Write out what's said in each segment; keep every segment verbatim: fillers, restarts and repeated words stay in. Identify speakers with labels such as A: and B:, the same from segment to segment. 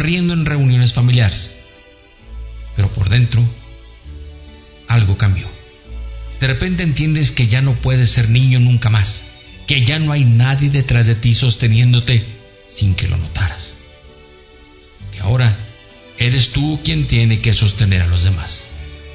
A: sonriendo en reuniones familiares. Pero por dentro, algo cambió. De repente entiendes que ya no puedes ser niño nunca más, que ya no hay nadie detrás de ti sosteniéndote sin que lo notaras. Que ahora eres tú quien tiene que sostener a los demás.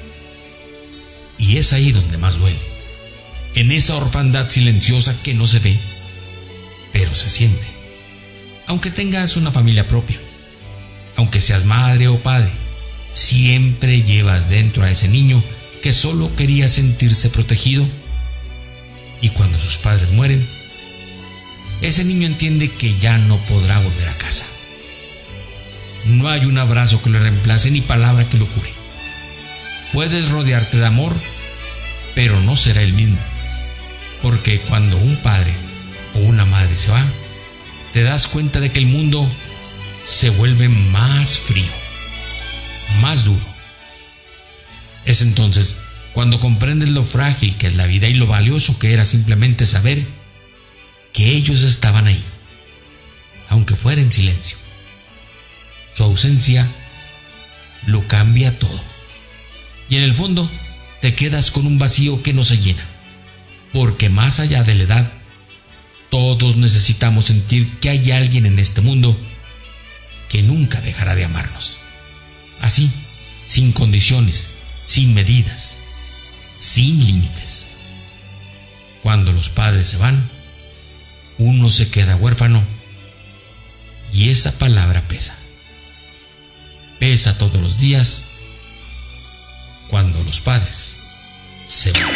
A: Y es ahí donde más duele, en esa orfandad silenciosa que no se ve, pero se siente. Aunque tengas una familia propia, aunque seas madre o padre, siempre llevas dentro a ese niño que solo quería sentirse protegido. Y cuando sus padres mueren, ese niño entiende que ya no podrá volver a casa. No hay un abrazo que lo reemplace ni palabra que lo cure. Puedes rodearte de amor, pero no será el mismo. Porque cuando un padre o una madre se va, te das cuenta de que el mundo se vuelve más frío, más duro. Es entonces cuando comprendes lo frágil que es la vida y lo valioso que era simplemente saber que ellos estaban ahí, aunque fuera en silencio. Su ausencia lo cambia todo. Y en el fondo te quedas con un vacío que no se llena, porque más allá de la edad, todos necesitamos sentir que hay alguien en este mundo que nunca dejará de amarnos. Así, sin condiciones, sin medidas, sin límites. Cuando los padres se van, uno se queda huérfano y esa palabra pesa. Pesa todos los días cuando los padres se van.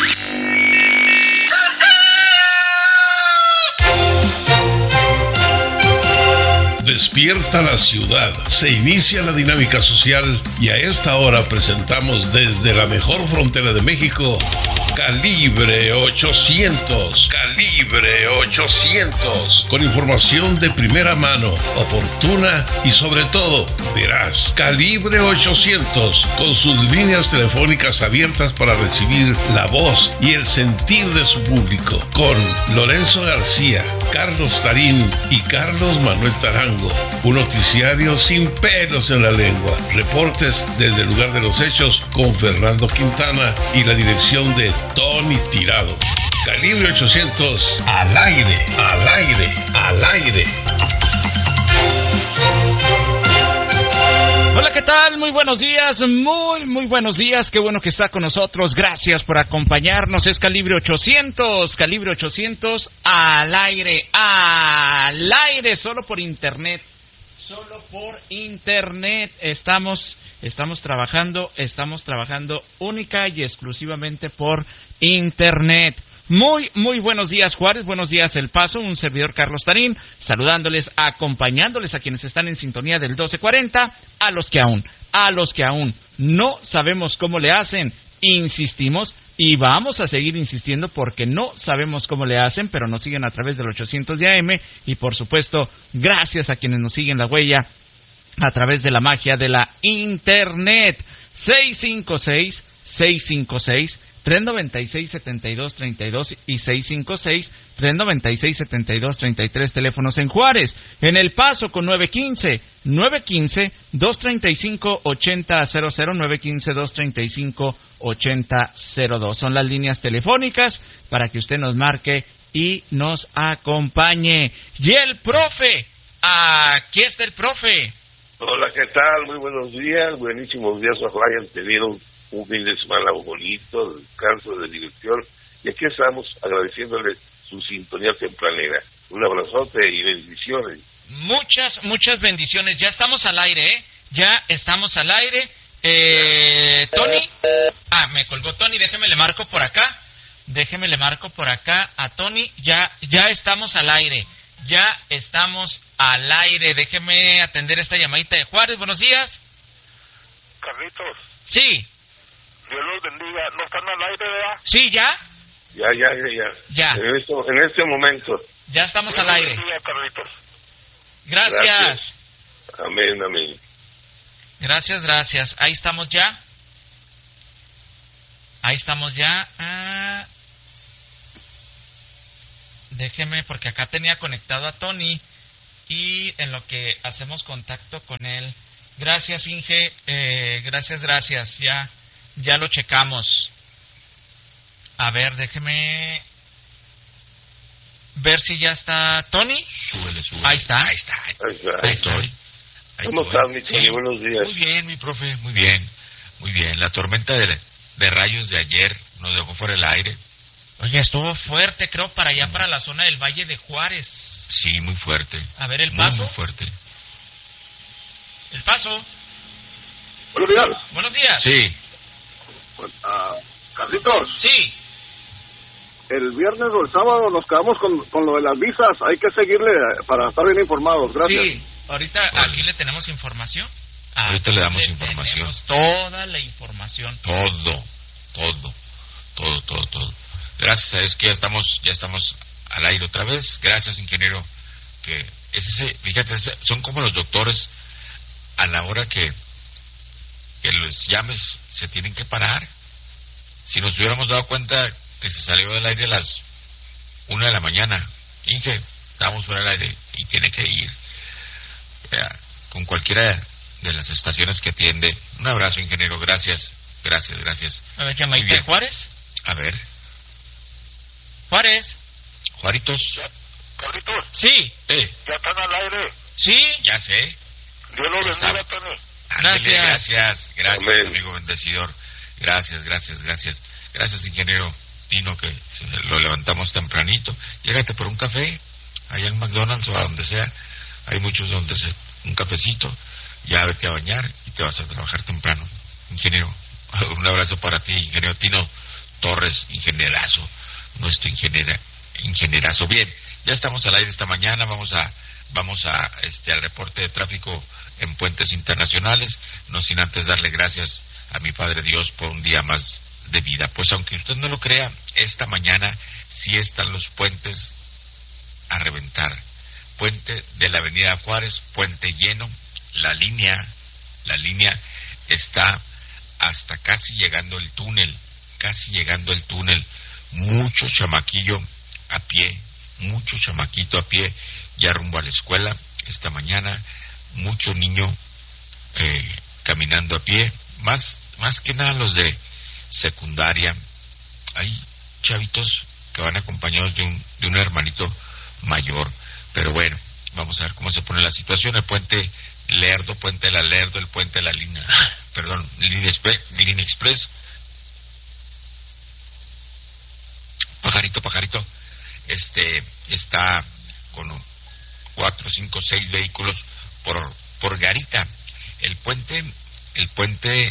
B: Despierta la ciudad, se inicia la dinámica social y a esta hora presentamos desde la mejor frontera de México, Calibre ochocientos, Calibre ochocientos, con información de primera mano, oportuna y sobre todo veraz. Calibre ochocientos, con sus líneas telefónicas abiertas para recibir la voz y el sentir de su público, con Lorenzo García, Carlos Tarín y Carlos Manuel Tarango. Un noticiario sin pelos en la lengua. Reportes desde el lugar de los hechos con Fernando Quintana y la dirección de Tony Tirado. Calibre ochocientos, al aire, al aire, al aire.
C: Hola, ¿qué tal? Muy buenos días, muy, muy buenos días. Qué bueno que está con nosotros. Gracias por acompañarnos. Es Calibre ochocientos, Calibre ochocientos, al aire, al aire, solo por internet. Solo por internet. Estamos, estamos trabajando, estamos trabajando única y exclusivamente por internet. Muy, muy buenos días, Juárez, buenos días, El Paso, un servidor Carlos Tarín, saludándoles, acompañándoles a quienes están en sintonía del doce cuarenta, a los que aún, a los que aún no sabemos cómo le hacen, insistimos y vamos a seguir insistiendo porque no sabemos cómo le hacen, pero nos siguen a través del ochocientos de A M y por supuesto, gracias a quienes nos siguen la huella a través de la magia de la internet. seis cinco seis, seis cinco seis, tres nueve seis, siete dos tres dos y seis cinco seis, tres nueve seis, siete dos tres tres, teléfonos en Juárez, en El Paso con nueve uno cinco, nueve uno cinco, dos tres cinco, ocho cero cero cero, nueve uno cinco, dos tres cinco, ocho cero cero dos. Son las líneas telefónicas para que usted nos marque y nos acompañe. Y el profe, aquí está el profe.
D: Hola, ¿qué tal? Muy buenos días, buenísimos días, ojalá hayan tenido un fin de semana bonito, descanso de diversión, y aquí estamos agradeciéndoles su sintonía tempranera. Un abrazote y bendiciones.
C: Muchas, muchas bendiciones. Ya estamos al aire, ¿eh? Ya estamos al aire. Eh, Tony. Ah, me colgó Tony, déjeme le marco por acá. Déjeme le marco por acá a Tony. Ya, ya estamos al aire. Ya estamos al aire. Déjeme atender esta llamadita de Juárez. Buenos días.
E: Carlitos.
C: Sí.
E: Dios los bendiga. ¿No están al aire, verdad?
C: Sí, ¿ya?
D: Ya, ya, ya, ya.
C: Ya.
D: En este, en este momento.
C: Ya estamos
E: Dios
C: al aire.
E: Bendiga, Carlitos.
C: Gracias.
D: Gracias. Amén, amén.
C: Gracias, gracias. Ahí estamos ya. Ahí estamos ya. Ah. Déjeme, porque acá tenía conectado a Tony y en lo que hacemos contacto con él. Gracias, Inge, eh, gracias, gracias, ya, ya lo checamos. A ver, déjeme ver si ya está Tony.
F: Súbele, súbele.
C: Ahí está.
F: Ahí está.
D: Ahí está.
F: Ahí estoy. Ahí
D: ¿Cómo
F: estoy.
D: estás, mi Tony?
F: Sí.
D: Buenos días.
F: Muy bien, mi profe, muy bien. Muy bien. La tormenta de, de rayos de ayer nos dejó fuera el aire.
C: Oye, estuvo fuerte, creo, para allá, para la zona del Valle de Juárez.
F: Sí, muy fuerte.
C: A ver, el
F: Muy,
C: paso.
F: muy fuerte.
C: El paso.
E: Buenos días.
C: Buenos días.
F: Sí.
E: Pues, ah, Carlitos,
C: Sí.
E: el viernes o el sábado nos quedamos con, con lo de las visas. Hay que seguirle para estar bien informados. Gracias.
C: Sí, ahorita
F: Vale.
C: aquí le tenemos información.
F: Ahorita le damos
C: Aquí
F: información.
C: tenemos toda la información.
F: Todo, todo, todo, todo, todo. Gracias a Dios que ya estamos, ya estamos al aire otra vez. Gracias, ingeniero. Que es ese, fíjate, son como los doctores a la hora que, que los llames se tienen que parar. Si nos hubiéramos dado cuenta que se salió del aire a las una de la mañana, Inge, estamos fuera del aire y tiene que ir. Ya, con cualquiera de las estaciones que atiende. Un abrazo, ingeniero, gracias, gracias, gracias.
C: A ver,
F: Muy
C: llamadita
F: bien.
C: de Juárez.
F: A ver,
C: Juárez.
F: Juaritos,
E: Carlitos,
C: Sí,
F: eh,
E: ya están al aire.
C: sí.
F: ya sé.
E: Dios los
F: Está.
E: bendiga, Tony.
F: Ándele,
C: Gracias.
F: gracias, gracias,
D: Amén.
F: amigo bendecidor. Gracias, gracias, gracias. Gracias, ingeniero Tino, que se- lo levantamos tempranito. Llégate por un café, allá en McDonald's o a donde sea. Hay muchos donde se, un cafecito, ya vete a bañar y te vas a trabajar temprano. Ingeniero, un abrazo para ti, ingeniero Tino Torres, ingenierazo, nuestro ingeniera, ingenierazo. Bien, ya estamos al aire esta mañana, vamos a vamos a este al reporte de tráfico en puentes internacionales, no sin antes darle gracias a mi Padre Dios por un día más de vida. Pues aunque usted no lo crea, esta mañana sí están los puentes a reventar. Puente de la Avenida Juárez, puente lleno, la línea, la línea está hasta casi llegando el túnel, casi llegando el túnel, mucho chamaquillo a pie, mucho chamaquito a pie, ya rumbo a la escuela esta mañana, mucho niño eh, caminando a pie, más, más que nada los de secundaria, hay chavitos que van acompañados de un, de un hermanito mayor, pero bueno, vamos a ver cómo se pone la situación. El puente Lerdo, puente de la Lerdo, el puente de la línea, perdón, línea Express, línea Express, pajarito, pajarito, este, está con cuatro, cinco, seis vehículos por, por garita. El puente, el puente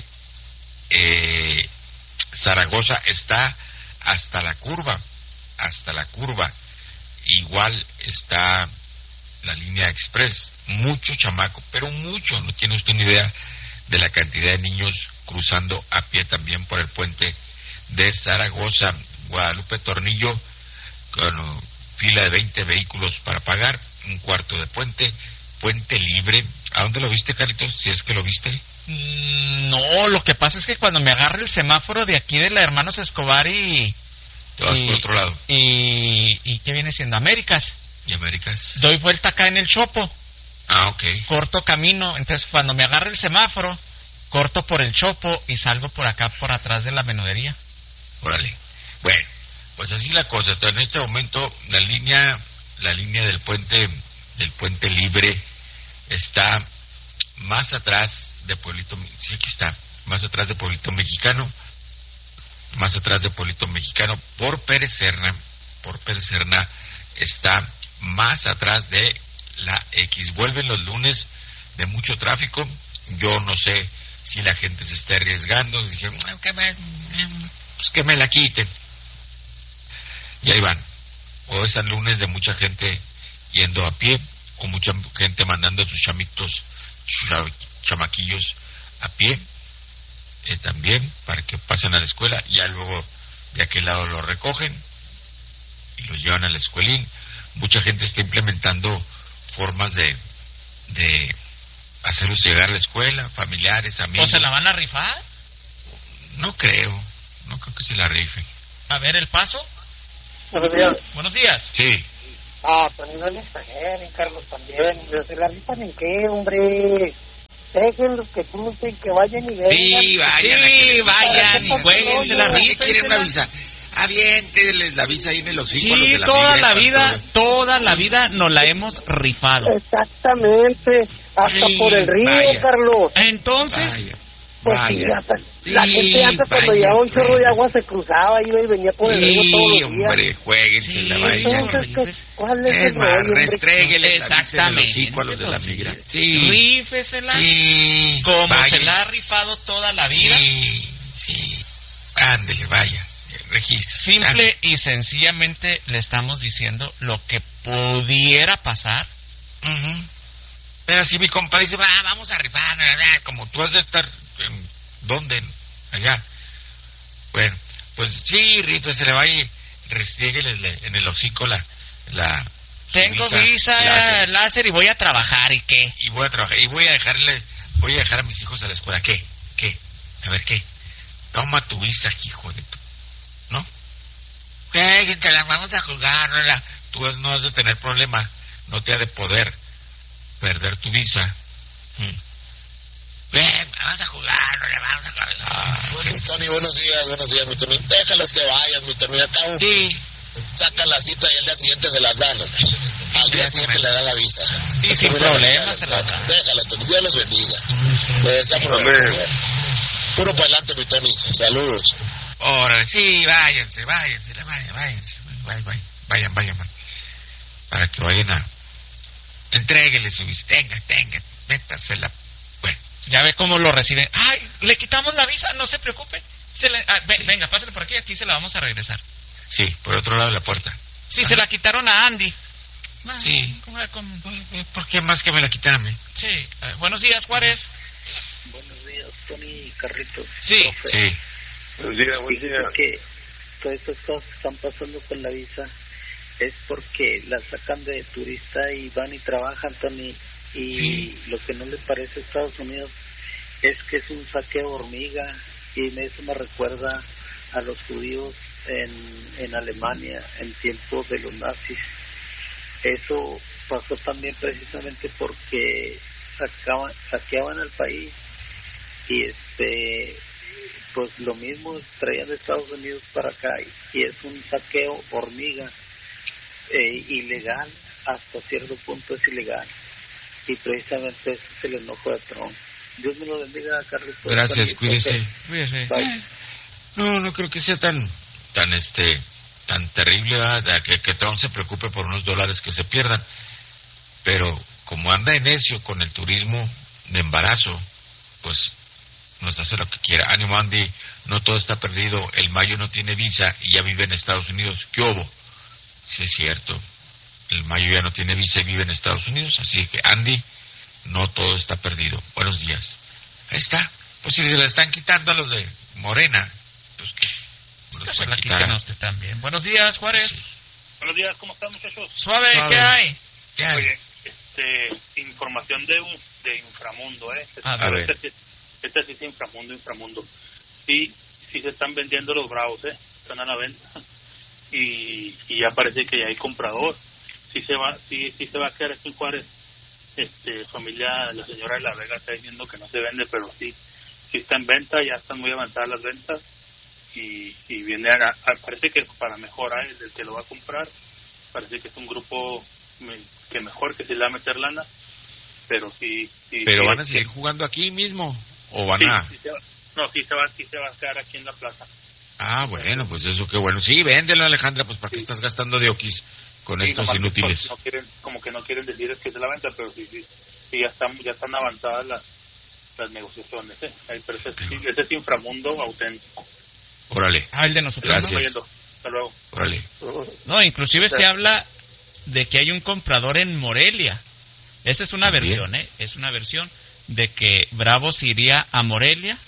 F: eh, Zaragoza está hasta la curva, hasta la curva. Igual está la línea Express, mucho chamaco, pero mucho, no tiene usted ni idea de la cantidad de niños cruzando a pie también por el puente de Zaragoza. Guadalupe Tornillo, con uh, fila de veinte vehículos para pagar, un cuarto de puente, puente libre. ¿A dónde lo viste, Carlitos? Si es que lo viste.
C: Mm, no, lo que pasa es que cuando me agarre el semáforo de aquí de la Hermanos Escobar y...
F: Te vas
C: y,
F: por otro lado.
C: Y, y ¿qué viene siendo? Américas.
F: ¿Y Américas?
C: Doy vuelta acá en el Chopo,
F: Ah, ok.
C: corto camino. Entonces, cuando me agarre el semáforo, corto por el Chopo y salgo por acá, por atrás de la menudería.
F: Órale. Bueno, pues así la cosa. En este momento la línea, la línea del puente, del puente libre está más atrás de Pueblito, sí, aquí está, más atrás de Pueblito Mexicano, más atrás de Pueblito Mexicano, por Pérez Serna, por Pérez Serna está más atrás de la X. Vuelven los lunes de mucho tráfico. Yo no sé si la gente se está arriesgando. Dijeron, "Ah, que me, pues que me la quiten". Y ahí van. O es el lunes de mucha gente yendo a pie, o mucha gente mandando a sus chamitos, sus chamaquillos a pie, eh, también, para que pasen a la escuela. Ya luego de aquel lado los recogen y los llevan a la escuelín. Mucha gente está implementando formas de de hacerlos llegar a la escuela, familiares, amigos.
C: ¿O se la van a rifar?
F: No creo, no creo que se la rifen.
C: A ver, el paso.
E: Buenos días.
C: Buenos días.
F: Sí,
G: Ah, Tony, no le exageren, Carlos, también. ¿Se la rifan en qué, hombre? Déjenlos que crucen, que vayan y vengan.
F: Sí, vayan,
C: Sí, vayan y jueguen, se la
F: ¿Qué
C: rifen.
F: quieren una visa? Aviénteles la visa ahí en el hocico. a los
C: Sí,
F: de la
C: toda
F: migra,
C: la vida,
F: tanto-
C: toda la vida nos la hemos rifado.
G: Exactamente. Hasta
F: Sí,
G: por el río,
F: vaya.
G: Carlos.
C: Entonces,
F: Vaya,
G: Pues
F: vaya.
G: sí, hasta la
F: Sí,
G: gente antes cuando
F: vaya,
G: llegaba un chorro de
F: vaya.
G: agua se cruzaba, iba y venía por el río todos
F: Sí,
G: los días.
F: hombre, jueguense
C: Sí,
F: la vaina.
G: Entonces, ¿qué- ¿cuál es,
F: Es
G: el
F: más,
G: rollo, hombre?
F: restréguele la visa en el
C: exactamente.
F: hocico a los de la
C: Pues sí.
F: migra. Sí,
C: rífesela
F: sí.
C: como
F: vaya.
C: se la ha rifado toda la vida.
F: Sí, sí. Ándele, vaya. Registro.
C: Simple y sencillamente le estamos diciendo lo que pudiera pasar.
F: Ujú. Pero si mi compa dice, va, vamos a rifar, como tú has de estar, en, ¿dónde? Allá. Bueno, pues sí, Rito, se le va y restríguele en el hocico la... la
C: Tengo
F: visa
C: visa
F: láser.
C: láser. y voy a trabajar, ¿y qué?
F: Y voy a trabajar, y voy a dejarle, voy a dejar a mis hijos a la escuela. ¿Qué? ¿Qué? A ver, ¿qué? Toma tu visa, hijo de tu... ¿No? ¿Qué? Te la vamos a jugar, no la... Tú no has de tener problema, no te ha de poder perder tu visa. Mm. Ven, vamos a jugar, no le vamos a jugar. Ah,
H: Bueno, Tony, buenos días, buenos días, mi Tony. Déjalos que vayan, mi Tony. Acá
F: sí,
H: sacan la cita y al día siguiente se las dan. Al día siguiente le dan la visa.
C: Sí, sin
H: Mira,
C: problema
H: mira,
C: se las dan.
H: Déjalos, Tony. Dios los bendiga. Le deseamos lo
D: Amén.
H: mejor. Puro para adelante, mi Tony. Saludos.
F: órale, sí, váyanse, váyanse, vayan, váyanse, vayan, vayan, vayan, vayan, vayan. Para que vayan a... Entréguele su visa, tenga, tenga, métasela. Bueno,
C: Ya ve cómo lo reciben. Ay, le quitamos la visa, no se preocupe. Se le- ah, ve-
F: Sí.
C: Venga, pásale por aquí, aquí se la vamos a regresar.
F: sí, por otro lado de la puerta.
C: Sí,
F: Ajá.
C: se la quitaron a Andy. Ah,
F: Sí.
C: ¿cómo- cómo?
F: ¿Por qué más que me la quitan a mí?
C: Sí, eh, buenos días, Juárez.
I: Buenos días, Tony Carlitos.
C: Sí,
I: Profe,
F: Sí,
D: Buen día, buen
I: fíjese
D: día.
I: que todas estas cosas que están pasando con la visa es porque la sacan de turista y van y trabajan, Tony. Y
F: Sí.
I: lo que no les parece a Estados Unidos es que es un saqueo hormiga. Y eso me recuerda a los judíos en, en Alemania en tiempos de los nazis. Eso pasó también precisamente porque sacaban, saqueaban al país y este pues lo mismo traían de Estados Unidos para acá y es un saqueo hormiga, eh, ilegal, hasta cierto punto es ilegal y precisamente ese es el enojo de Trump. Dios me lo bendiga, Carlos.
F: gracias, cuídese.
C: Cuídese.
I: Bye.
F: No, no creo que sea tan, tan este, tan terrible, ¿verdad? que, que Trump se preocupe por unos dólares que se pierdan. Pero como anda en necio con el turismo de embarazo, pues nos hace lo que quiera. Ánimo, Andy, no todo está perdido. El Mayo no tiene visa y ya vive en Estados Unidos. ¿Qué hubo? Sí, es cierto. El Mayo ya no tiene visa y vive en Estados Unidos. Así que, Andy, no todo está perdido. Buenos días. Ahí está. Pues si se le están quitando a los de Morena, pues que no los
C: Se
F: pueden
C: la
F: quitar.
C: quiten a usted también. Buenos días, Juárez.
F: Sí.
J: Buenos días, ¿cómo están, muchachos?
C: Suave,
F: Suave.
C: ¿qué hay?
F: ¿Qué hay?
J: Oye, este, información de un, de inframundo, ¿eh? Este,
C: A
F: ver.
J: este, sí- este sí es inframundo, inframundo. Sí, sí se están vendiendo los bravos, ¿eh? Están a la venta. Y, y ya parece que ya hay comprador. Sí se va, sí, sí se va a quedar aquí en Juárez. Este, familia, la señora de La Vega está diciendo que no se vende, pero sí, sí está en venta, ya están muy avanzadas las ventas. Y, y viene a, a- parece que para mejorar el, el que lo va a comprar, parece que es un grupo me- que mejor, que se le va a meter lana, pero sí, sí
F: ¿Pero
J: sí,
F: van a
J: sí,
F: seguir jugando aquí mismo? ¿O van
J: sí,
F: a...?
J: sí se va- no, sí se va, sí se va a quedar aquí en la plaza.
F: Ah, bueno, pues eso qué bueno. Sí, véndelo, Alejandra, pues ¿para qué estás gastando de oquis con
J: Sí,
F: estos
J: nomás que,
F: inútiles?
J: pues, no quieren, como que no quieren decir es que es de la venta, pero sí, sí, sí ya están, ya están avanzadas las, las negociaciones, ¿eh? Ahí, pero ese, sí, ese es inframundo auténtico.
F: Órale,
C: Ah, el de nosotros.
F: Gracias.
J: Estamos yendo. Hasta luego.
F: órale.
C: No, inclusive se habla de que hay un comprador en Morelia. Esa es una
F: También.
C: versión, ¿eh? Es una versión de que Bravos iría a Morelia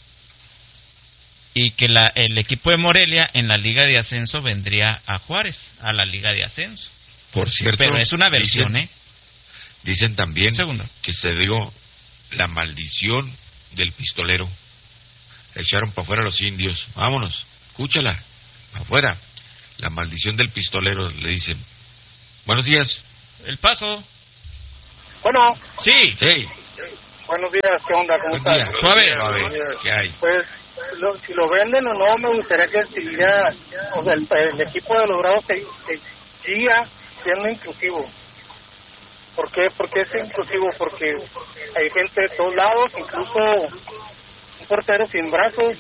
C: y que la, el equipo de Morelia en la Liga de Ascenso vendría a Juárez, a la Liga de Ascenso.
F: Por cierto,
C: Pero es una versión,
F: dicen,
C: ¿eh?
F: Dicen también
C: Un segundo.
F: que se dio la maldición del pistolero. Echaron para afuera a los indios. Vámonos, escúchala, para afuera. La maldición del pistolero, le dicen. Bueno, Buenos días.
C: El Paso.
G: Bueno.
C: Sí.
F: Hey.
G: Buenos días, ¿qué onda? ¿Cómo estás?
C: Suave.
F: Suave. ¿Qué hay?
G: Pues, lo, si lo venden o no, me gustaría que siguiera, o sea, el, el equipo de los Bravos que, que siga siendo inclusivo. ¿Por qué? Porque es inclusivo, porque hay gente de todos lados, incluso un portero sin brazos.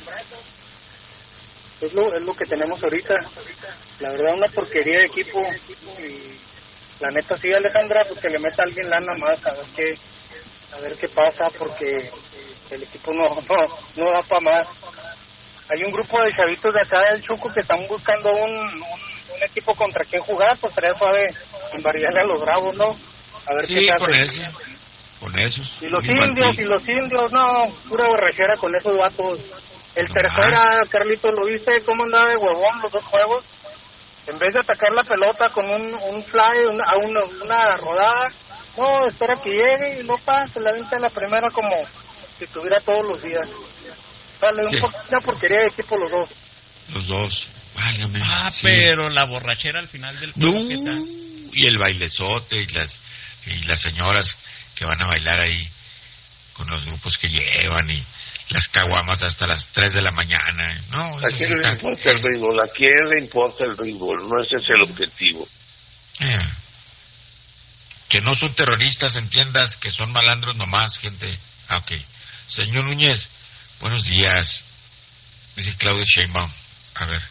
G: Es lo, es lo que tenemos ahorita. La verdad, una porquería de equipo. Y la neta, sí, Alejandra, pues que le meta a alguien lana más, a ver qué, a ver qué pasa, porque el equipo no, no, no da para más. Hay un grupo de chavitos de acá del Chuco que están buscando un, un, un equipo contra quien jugar, pues sería suave invariarle a los Bravos, ¿no? A ver
F: Sí,
G: qué
F: con
G: hace.
F: eso. Con esos.
G: Y los
F: Infantil.
G: indios, y los indios, no, pura borrachera con esos vatos. El
F: No
G: tercera,
F: más.
G: Carlito, ¿lo viste cómo andaba de huevón los dos juegos? En vez de atacar la pelota con un, un fly, una, a una, una rodada, no, espera que llegue y no pasa, la venta la primera como si tuviera todos los días. Dale,
F: Sí.
G: un po- una porquería de equipo los dos.
F: Los dos. Válgame.
C: Ah,
F: Sí.
C: pero la borrachera al final del juego,
F: No.
C: ¿qué tal?
F: Y el bailezote y las y las señoras que van a bailar ahí con los grupos que llevan y las caguamas hasta las tres de la mañana. No,
D: ¿A
F: eso sí
D: quién le
F: está...
D: importa el béisbol? ¿A quién le importa el béisbol? No ese es el objetivo.
F: Eh. Que no son terroristas, entiendas, que son malandros nomás, gente. Ah, ok. Señor Núñez, buenos días. Dice Claudio Sheinbaum. A ver.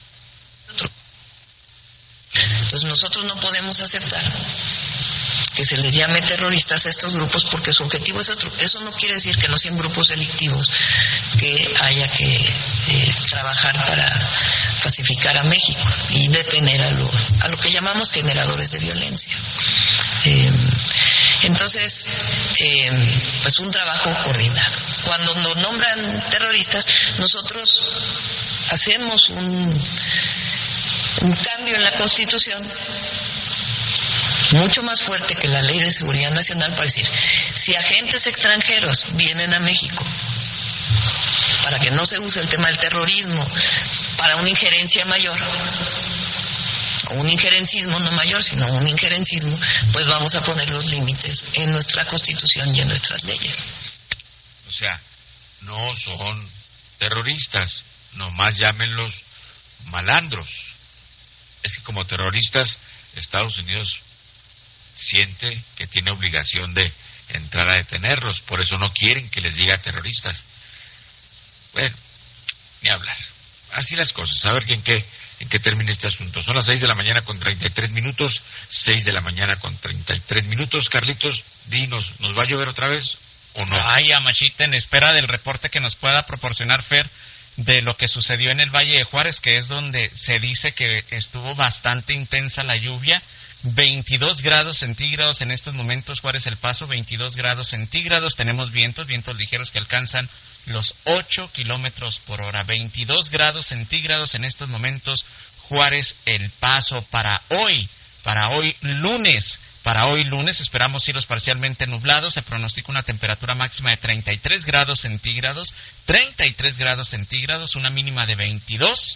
K: Entonces nosotros no podemos aceptar que se les llame terroristas a estos grupos porque su objetivo es otro. Eso no quiere decir que no sean grupos delictivos, que haya que eh, trabajar para pacificar a México y detener a lo, a lo que llamamos generadores de violencia. Eh, entonces, eh, pues un trabajo coordinado. Cuando nos nombran terroristas, nosotros hacemos un, un cambio en la Constitución mucho más fuerte que la Ley de Seguridad Nacional para decir, si agentes extranjeros vienen a México para que no se use el tema del terrorismo para una injerencia mayor, o un injerencismo no mayor, sino un injerencismo, pues vamos a poner los límites en nuestra Constitución y en nuestras leyes.
F: O sea, no son terroristas, nomás llámenlos malandros. Es que como terroristas, Estados Unidos siente que tiene obligación de entrar a detenerlos, por eso no quieren que les diga terroristas. Bueno, ni hablar. Así las cosas, a ver en qué, en qué termina este asunto. Son las seis de la mañana con treinta y tres minutos, seis de la mañana con treinta y tres minutos. Carlitos, dinos, ¿nos va a llover otra vez o no?
C: Ay, Amachita, en espera del reporte que nos pueda proporcionar Fer de lo que sucedió en el Valle de Juárez, que es donde se dice que estuvo bastante intensa la lluvia. veintidós grados centígrados en estos momentos, Juárez El Paso, veintidós grados centígrados, tenemos vientos, vientos ligeros que alcanzan los ocho kilómetros por hora, veintidós grados centígrados en estos momentos, Juárez El Paso. Para hoy, para hoy lunes, para hoy lunes esperamos cielos parcialmente nublados, se pronostica una temperatura máxima de treinta y tres grados centígrados, treinta y tres grados centígrados, una mínima de veintidós,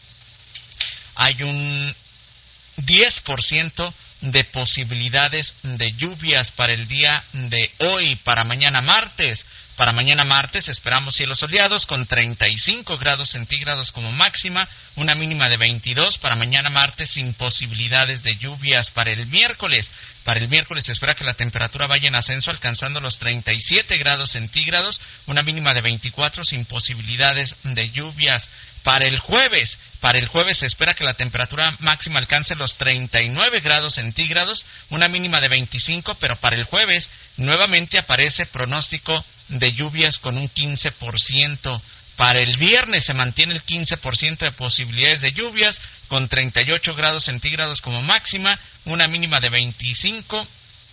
C: hay un diez por ciento de posibilidades de lluvias para el día de hoy, para mañana martes. Para mañana martes esperamos cielos soleados con treinta y cinco grados centígrados como máxima, una mínima de veintidós. Para mañana martes sin posibilidades de lluvias. Para el miércoles, para el miércoles se espera que la temperatura vaya en ascenso alcanzando los treinta y siete grados centígrados, una mínima de veinticuatro sin posibilidades de lluvias. Para el jueves, para el jueves se espera que la temperatura máxima alcance los treinta y nueve grados centígrados, una mínima de veinticinco, pero para el jueves nuevamente aparece pronóstico de lluvias con un quince por ciento. Para el viernes se mantiene el quince por ciento de posibilidades de lluvias, con treinta y ocho grados centígrados como máxima, una mínima de veinticinco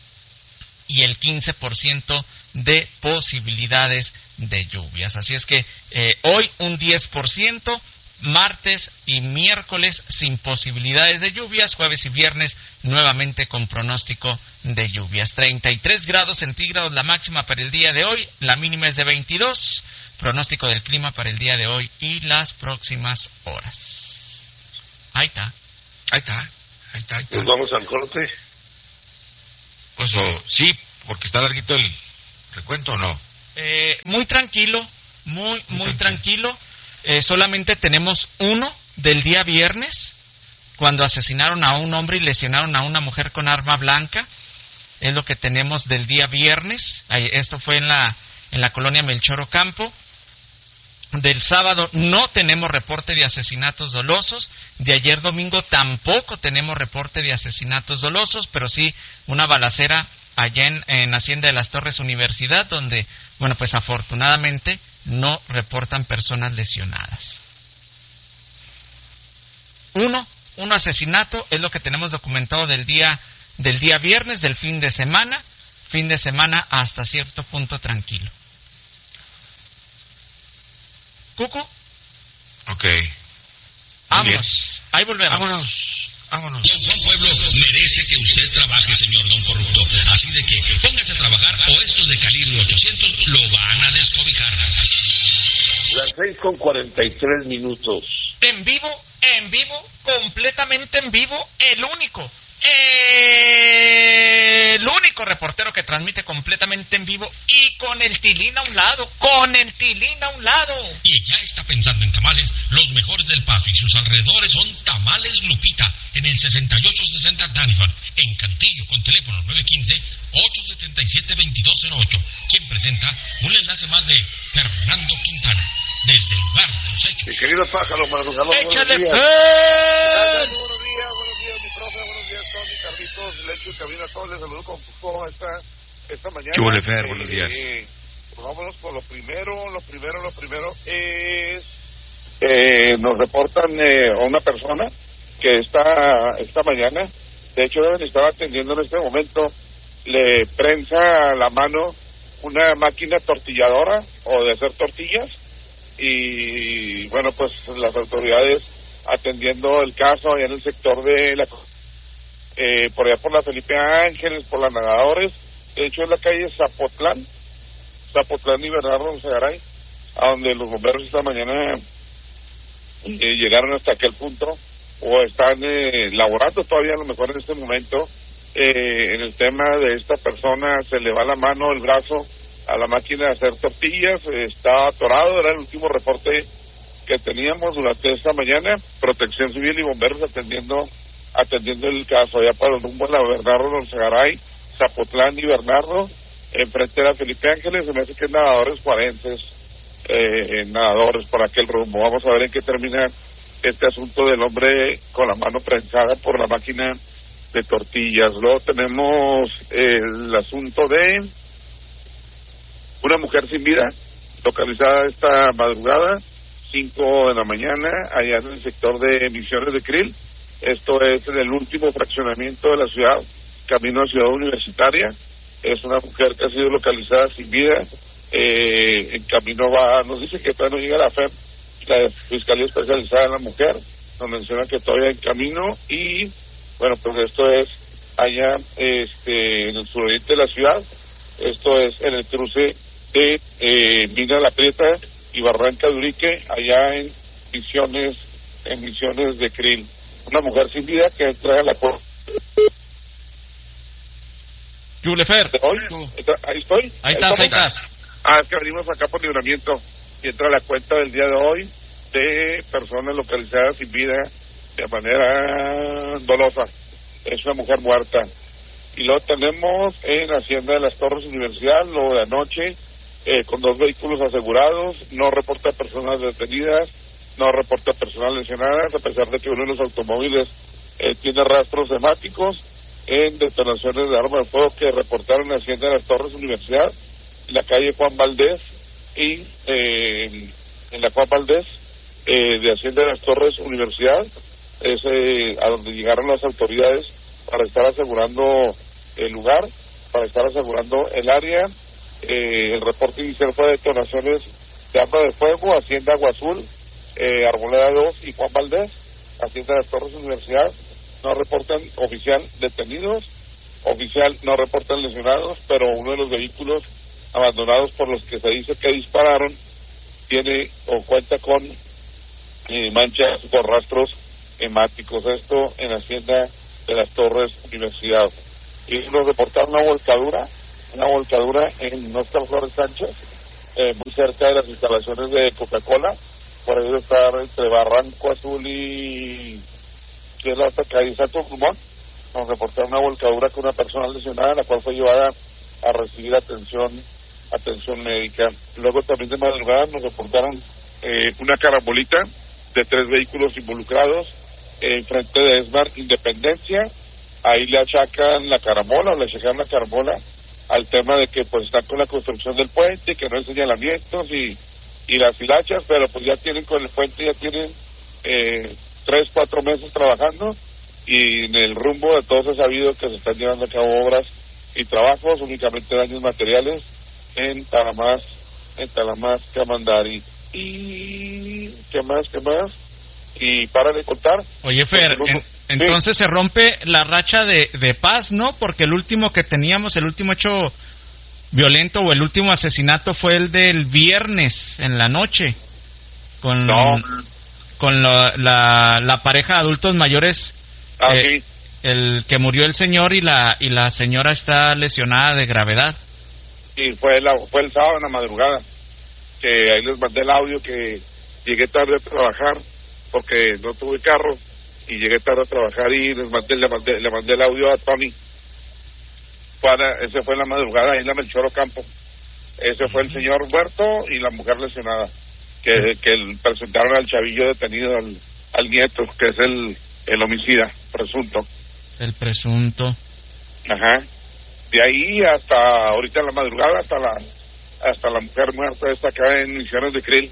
C: y el quince por ciento de posibilidades de lluvias. Así es que eh, hoy un diez por ciento, martes y miércoles sin posibilidades de lluvias, jueves y viernes nuevamente con pronóstico de lluvias. treinta y tres grados centígrados la máxima para el día de hoy, la mínima es de veintidós, pronóstico del clima para el día de hoy y las próximas horas. Ahí está.
F: Ahí está, ahí está, ahí está.
D: Pues vamos al corte.
F: Pues o, sí, porque está larguito el recuento, ¿o no?
C: Eh, muy tranquilo, muy, muy, muy tranquilo. tranquilo. Eh, solamente tenemos uno del día viernes, cuando asesinaron a un hombre y lesionaron a una mujer con arma blanca. Es lo que tenemos del día viernes. Esto fue en la, en la colonia Melchor Ocampo. Del sábado no tenemos reporte de asesinatos dolosos. De ayer domingo tampoco tenemos reporte de asesinatos dolosos, pero sí una balacera allá en, en Hacienda de las Torres Universidad, donde, bueno, pues afortunadamente no reportan personas lesionadas. Uno, un asesinato es lo que tenemos documentado del día, del día viernes, del fin de semana, fin de semana hasta cierto punto tranquilo. Cucu.
F: Ok.
C: Vámonos. Ahí volvemos.
F: Vámonos. Vámonos.
L: Don Juan Pueblo merece que usted trabaje, señor don corrupto. Así de que póngase a trabajar o estos de calibre ochocientos lo van a descobijar.
D: Las seis con cuarenta y tres minutos.
C: En vivo, en vivo, completamente en vivo, el único. El único reportero que transmite completamente en vivo y con el tilín a un lado, con el tilín a un lado.
L: Y ya está pensando en tamales, los mejores del Paso y sus alrededores son Tamales Lupita, en el sesenta y ocho sesenta Danifan, en Cantillo, con teléfono nueve uno cinco, ocho siete siete, dos dos cero ocho. Quien presenta un enlace más de Fernando Quintana, desde el lugar de los hechos.
D: Mi querido pájaro, madrugador,
C: ¡échale
D: buenos días.
C: fe!
D: Buenos días, buenos días, mi profe, buenos días, Tony, Carlitos, Lecho y Cabina, todos les saludo con gusto esta, esta mañana.
F: Chúbole, Fer, buenos días.
D: Eh, pues vámonos con lo primero, lo primero, lo primero es... Eh, nos reportan eh, a una persona que está esta mañana, de hecho deben estar atendiendo en este momento, le prensa la mano una máquina tortilladora o de hacer tortillas, y bueno, pues las autoridades atendiendo el caso allá en el sector de la eh, por allá por la Felipe Ángeles, por las Nadadores, de hecho en la calle Zapotlán Zapotlán y Bernardo Segaray, a donde los bomberos esta mañana eh, llegaron hasta aquel punto, o están eh, laborando todavía a lo mejor en este momento eh, en el tema de esta persona. Se le va la mano, el brazo a la máquina de hacer tortillas, está atorado, era el último reporte que teníamos durante esta mañana. Protección Civil y bomberos atendiendo atendiendo el caso allá para el rumbo de la Bernardo Doncegaray, Zapotlán y Bernardo, enfrente de la Felipe Ángeles. Se me hace que es nadadores forenses, eh, nadadores por aquel rumbo. Vamos a ver en qué termina este asunto del hombre con la mano prensada por la máquina de tortillas. Luego tenemos el asunto de una mujer sin vida, localizada esta madrugada, cinco de la mañana, allá en el sector de Misiones de Krill. Esto es en el último fraccionamiento de la ciudad, camino a Ciudad Universitaria. Es una mujer que ha sido localizada sin vida. Eh, en camino va, nos dice que todavía no llega la F E M, la Fiscalía Especializada en la Mujer, nos menciona que todavía en camino. Y bueno, pues esto es allá este, en el suroriente de la ciudad. Esto es en el cruce de eh, Mina La Prieta y Barranca de Urique, allá en Misiones, en Misiones de Krill. Una mujer sin vida que entra a la puerta.
C: Julefer.
D: Ahí estoy.
C: Ahí estás, ahí estás.
D: Ah, es que venimos acá por libramiento y entra a la cuenta del día de hoy de personas localizadas sin vida de manera dolosa. Es una mujer muerta. Y luego tenemos en Hacienda de las Torres Universidad, lo de anoche, eh, con dos vehículos asegurados, no reporta personas detenidas, no reporta personas lesionadas, a pesar de que uno de los automóviles eh, tiene rastros hemáticos en detonaciones de arma de fuego que reportaron en Hacienda de las Torres Universidad, en la calle Juan Valdés y eh, en la Juan Valdés eh, de Hacienda de las Torres Universidad, es eh, a donde llegaron las autoridades para estar asegurando el lugar, para estar asegurando el área. Eh, el reporte inicial fue de detonaciones de arma de fuego, Hacienda Agua Azul, eh, Arboleda dos y Juan Valdés. Hacienda de las Torres Universidad no reportan oficial detenidos, oficial no reportan lesionados, pero uno de los vehículos abandonados por los que se dice que dispararon tiene o cuenta con eh, manchas por rastros hemáticos. Esto en Hacienda de las Torres Universidad.
E: y nos reportaron una volcadura, una volcadura en Óscar Flores Sánchez, eh, muy cerca de las instalaciones de Coca-Cola, por ahí de estar entre Barranco Azul y que es la calle Santo Dumont. Nos reportaron una volcadura con una persona lesionada, la cual fue llevada a recibir atención atención médica. Luego también de madrugada nos reportaron eh, una carambolita de tres vehículos involucrados en eh, frente de Esmar Independencia. Ahí le achacan la carambola, o le achacan la carambola al tema de que pues están con la construcción del puente, que no hay señalamientos y, y las hilachas, pero pues ya tienen con el puente, ya tienen eh, tres, cuatro meses trabajando, y en el rumbo de todos es sabido que se están llevando a cabo obras y trabajos, únicamente daños materiales en Talamás, en Talamás, Camandari. Y ¿qué más, qué más? Y para de contar.
C: Oye, Fer, en, entonces sí. Se rompe la racha de, de paz, ¿no? Porque el último que teníamos, el último hecho violento o el último asesinato fue el del viernes en la noche, con
E: no.
C: con la, la, la pareja de adultos mayores,
E: ah,
C: eh,
E: sí.
C: el que murió el señor y la y la señora está lesionada de gravedad.
E: Sí, fue, la, fue el sábado en la madrugada, que ahí les mandé el audio que llegué tarde a trabajar porque no tuve carro y llegué tarde a trabajar y les mandé, le mandé, le mandé el audio a Tony. Para, ese fue en la madrugada ahí en la Melchor Ocampo. Ese fue el señor muerto y la mujer lesionada, que, que el, presentaron al chavillo detenido, al, al nieto, que es el, el homicida presunto.
C: El presunto.
E: Ajá. De ahí hasta ahorita en la madrugada, hasta la hasta la mujer muerta está acá en Misiones de Krill.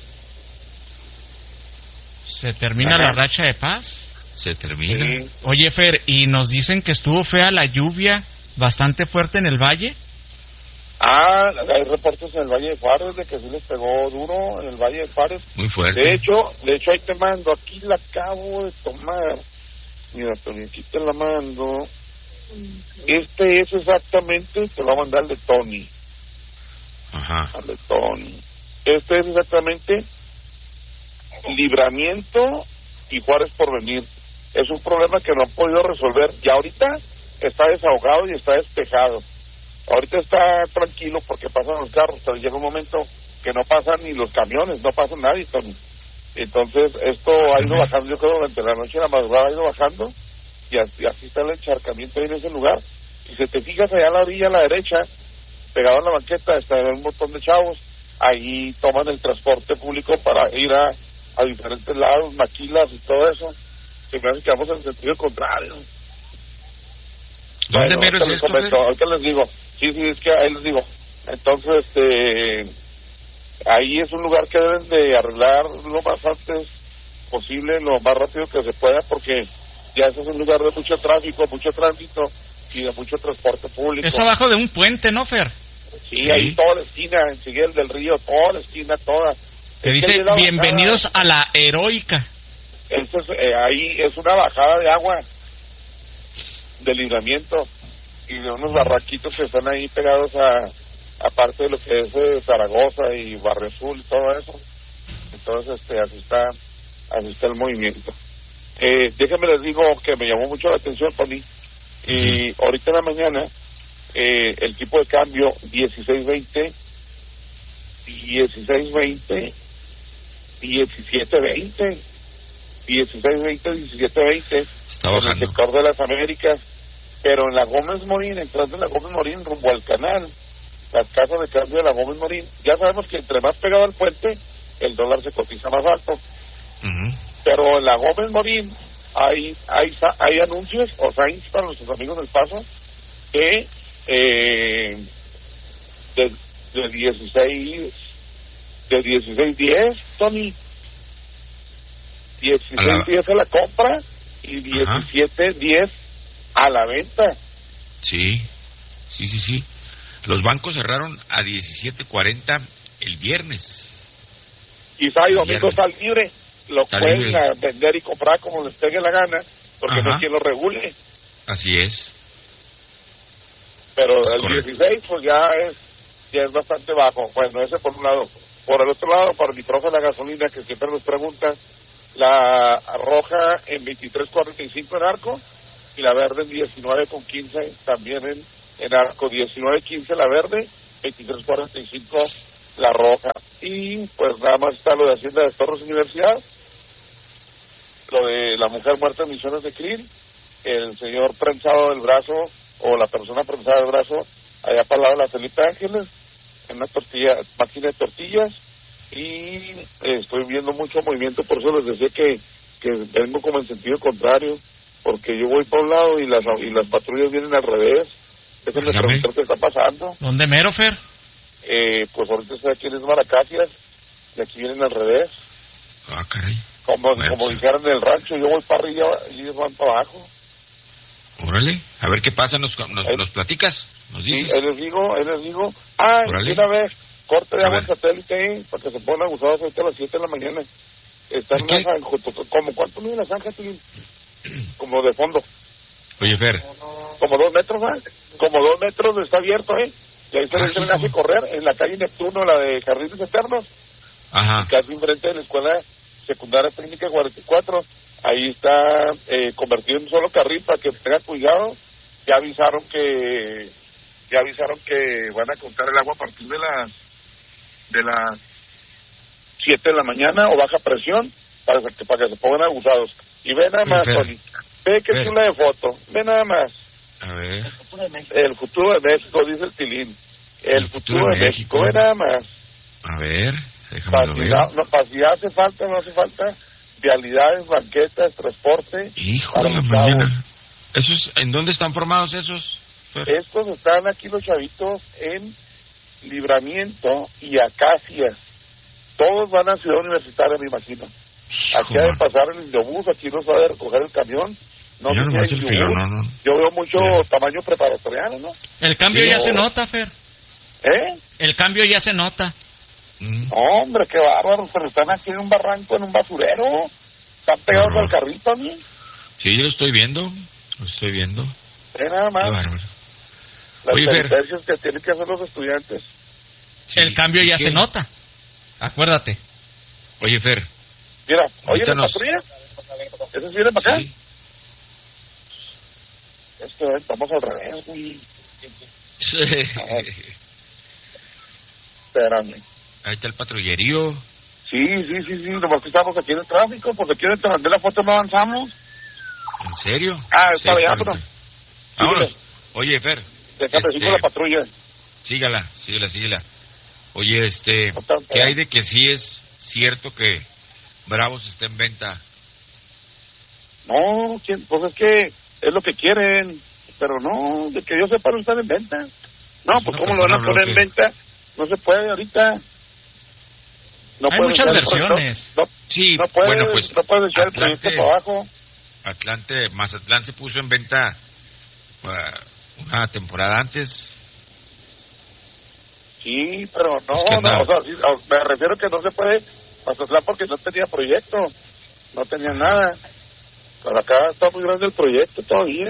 C: ¿Se termina Ajá. la racha de paz?
F: Se termina.
E: Sí.
C: Oye, Fer, y nos dicen que estuvo fea la lluvia, bastante fuerte en el valle.
E: Ah, hay reportes en el Valle de Juárez de que sí les pegó duro en el Valle de Juárez.
F: Muy fuerte.
E: De hecho, de hecho ahí te mando, aquí la acabo de tomar. Mira, Tony, aquí te la mando. Este es exactamente, te lo voy a mandar al de Tony.
F: Ajá.
E: Al de Tony. Este es exactamente Libramiento y Juárez por venir. Es un problema que no han podido resolver. Y ahorita está desahogado y está despejado. Ahorita está tranquilo porque pasan los carros, pero llega un momento que no pasan ni los camiones, no pasa nadie, Tony. Entonces, esto ha ido bajando, yo creo, durante la noche y la madrugada ha ido bajando, y así, así está el encharcamiento ahí en ese lugar. Si se te fijas allá a la orilla, a la derecha, pegado a la banqueta, está un montón de chavos, ahí toman el transporte público para ir a, a diferentes lados, maquilas y todo eso. Se me hace que vamos en el sentido contrario.
F: ¿Dónde
E: bueno,
F: mero es esto?
E: Comento, ahorita les digo, sí, sí, es que ahí les digo. Entonces, este, ahí es un lugar que deben de arreglar lo más antes posible, lo más rápido que se pueda, porque ya ese es un lugar de mucho tráfico, mucho tránsito y de mucho transporte público.
C: Es abajo de un puente, ¿no, Fer?
E: Sí, sí. Ahí toda la esquina, en Siguel del Río, toda la esquina, toda.
C: Que dice, bienvenidos bajada, a la heroica.
E: Eso es, eh, ahí es una bajada de agua de Libramiento y de unos barraquitos que están ahí pegados a, a parte de lo que es eh, Zaragoza y Barrio Azul y todo eso. Entonces, este, así está, así está el movimiento. Eh, déjenme les digo que me llamó mucho la atención, Tony. Y uh-huh. ahorita en la mañana, eh, el tipo de cambio dieciséis veinte, dieciséis veinte, diecisiete veinte, dieciséis veinte, diecisiete veinte,
F: está
E: en
F: bajando.
E: el sector de las Américas, pero en la Gómez Morín, entrando en la Gómez Morín rumbo al canal, las casas de cambio de la Gómez Morín, ya sabemos que entre más pegado al puente, el dólar se cotiza más alto.
F: Uh-huh.
E: Pero en la Gómez Morín hay hay hay anuncios o signs para nuestros amigos del Paso que eh, de, de dieciséis de dieciséis diez, Tony, dieciséis diez a la compra y diecisiete diez a la venta.
F: Sí, sí, sí, sí. Los bancos cerraron a diecisiete cuarenta el viernes.
E: Quizá hay domingo está libre, lo está pueden libre. Vender y comprar como les pegue la gana, porque Ajá. no hay quien lo regule.
F: Así es.
E: Pero es el correcto. dieciséis pues ya es ya es bastante bajo. Bueno, ese por un lado. Por el otro lado, para mi profe la gasolina, que siempre nos pregunta, la roja en veintitrés cuarenta y cinco en Arco y la verde en diecinueve con quince, también en, en arco, diecinueve quince la verde, veintitrés cuarenta y cinco la roja. Y pues nada más está lo de Hacienda de Torres Universidad, lo de la mujer muerta en Misiones de Krill, el señor prensado del brazo, o la persona prensada del brazo, allá para el lado de la Felipe Ángeles, en una tortilla, máquina de tortillas, y eh, estoy viendo mucho movimiento, por eso les decía que, que vengo como en sentido contrario, porque yo voy por un lado y las y las patrullas vienen al revés. Déjenme preguntar qué está pasando.
C: ¿Dónde mero, Fer?
E: Eh, pues ahorita estoy aquí en es Maracasias, y aquí vienen al revés.
F: Ah, caray.
E: Como,
F: bueno,
E: como
F: pues,
E: dijeron en el rancho, yo voy para arriba y ellos van para abajo.
F: Órale, a ver qué pasa, nos, nos, nos platicas, nos dices.
E: Sí, ahí les digo, ahí les digo. Ah,
F: Órale.
E: una vez, corte de
F: A
E: agua
F: ver.
E: en satélite ahí, para que se pongan abusados ahorita a las siete de la mañana. Está en una zanja, como ¿cuánto mide la zanja, Tilín? Como de fondo.
F: Oye, Fer.
E: Como dos metros, ¿eh? Como dos metros está abierto, ¿eh? Y ahí se
F: Ah,
E: les
F: sí,
E: hace
F: ¿cómo?
E: correr en la calle Neptuno, la de Jardines Eternos,
F: Ajá.
E: casi enfrente de la Escuela Secundaria Técnica cuarenta y cuatro. Ahí está eh, convertido en un solo carril para que tengan cuidado. Ya avisaron que ya avisaron que van a contar el agua a partir de las de las siete de la mañana o baja presión para que, para que se pongan abusados. Y ve nada más,
F: Fer.
E: Tony. Ve que
F: Fer.
E: chula de foto. Ve nada más.
F: A ver.
E: El futuro de México, dice el Tilín. El, futuro, de México. Ve nada más.
F: A ver, déjame
E: Para
F: lo
E: si,
F: ver.
E: no, no, para si hace falta, no hace falta. Vialidades, banquetas, transporte.
F: Hijo
E: para
F: de la
E: los
F: mañana.
E: chavos.
F: ¿Esos, ¿En dónde están formados esos, Fer?
E: Estos están aquí los chavitos en Libramiento y Acacias. Todos van a Ciudad Universitaria, me imagino. Aquí ha de pasar el indiobús, aquí nos va a recoger el camión. No
F: Mira
E: sé si
F: nomás
E: hay
F: el filón,
E: indiobús.
F: no, no.
E: Yo veo mucho
F: Mira.
E: tamaño preparatoriano, ¿no?
C: El cambio
E: Sí,
C: ya
E: no.
C: se nota, Fer.
E: ¿Eh?
C: El cambio ya se nota.
F: Mm.
E: Hombre, qué bárbaros, pero están aquí en un barranco, en un basurero. Están pegados
F: Horror.
E: al carrito a mí.
F: Sí, yo lo estoy viendo, lo estoy viendo.
E: Ve nada
F: Qué
E: más.
F: bárbaro.
E: Las
F: Oye, Fer.
E: peripecias que tienen que hacer los estudiantes.
F: Sí,
C: El cambio
F: ¿y
C: ya
F: qué?
C: se nota. Acuérdate.
F: Oye, Fer.
E: Mira, oye,
F: Ahorita
E: ¿la
F: nos-
E: patrulla? ¿Esos vienen para acá?
F: Sí.
E: Es que estamos al revés, güey. Espérame.
F: Ahí está el patrullerío.
E: Sí, sí, sí, sí, nomás que estamos aquí en el tráfico, porque aquí te mandé la foto, no avanzamos.
F: ¿En serio?
E: Ah, está
F: Sí,
E: bien,
F: cuarenta.
E: pero...
F: Vámonos. Oye, Fer.
E: Déjame
F: este,
E: decir con la patrulla.
F: Sígala, sígala, sígala. Oye, este,
E: No tanto,
F: ¿qué
E: ¿eh?
F: hay de que sí es cierto que Bravos está en venta?
E: No, ¿quién? Pues es que es lo que quieren, pero no, de que yo sepa no están en venta. No,
F: Pues
E: pues
F: una
E: ¿cómo lo van a
F: persona
E: poner en
F: habló
E: venta? No se puede ahorita. No
C: Hay
E: pueden
C: muchas
E: echar el
C: versiones.
E: proyecto-
F: Sí,
E: No, no puedes,
F: bueno, pues
E: no puedes echar el
F: Atlante,
E: proyecto para abajo.
F: Atlante, Mazatlán se puso en venta uh, una temporada antes.
E: Sí, pero no,
F: Es que
E: no,
F: nada.
E: o sea, sí, o- me refiero que no se puede Mazatlán porque no tenía proyecto, no tenía nada. Pero acá está muy grande el proyecto todavía.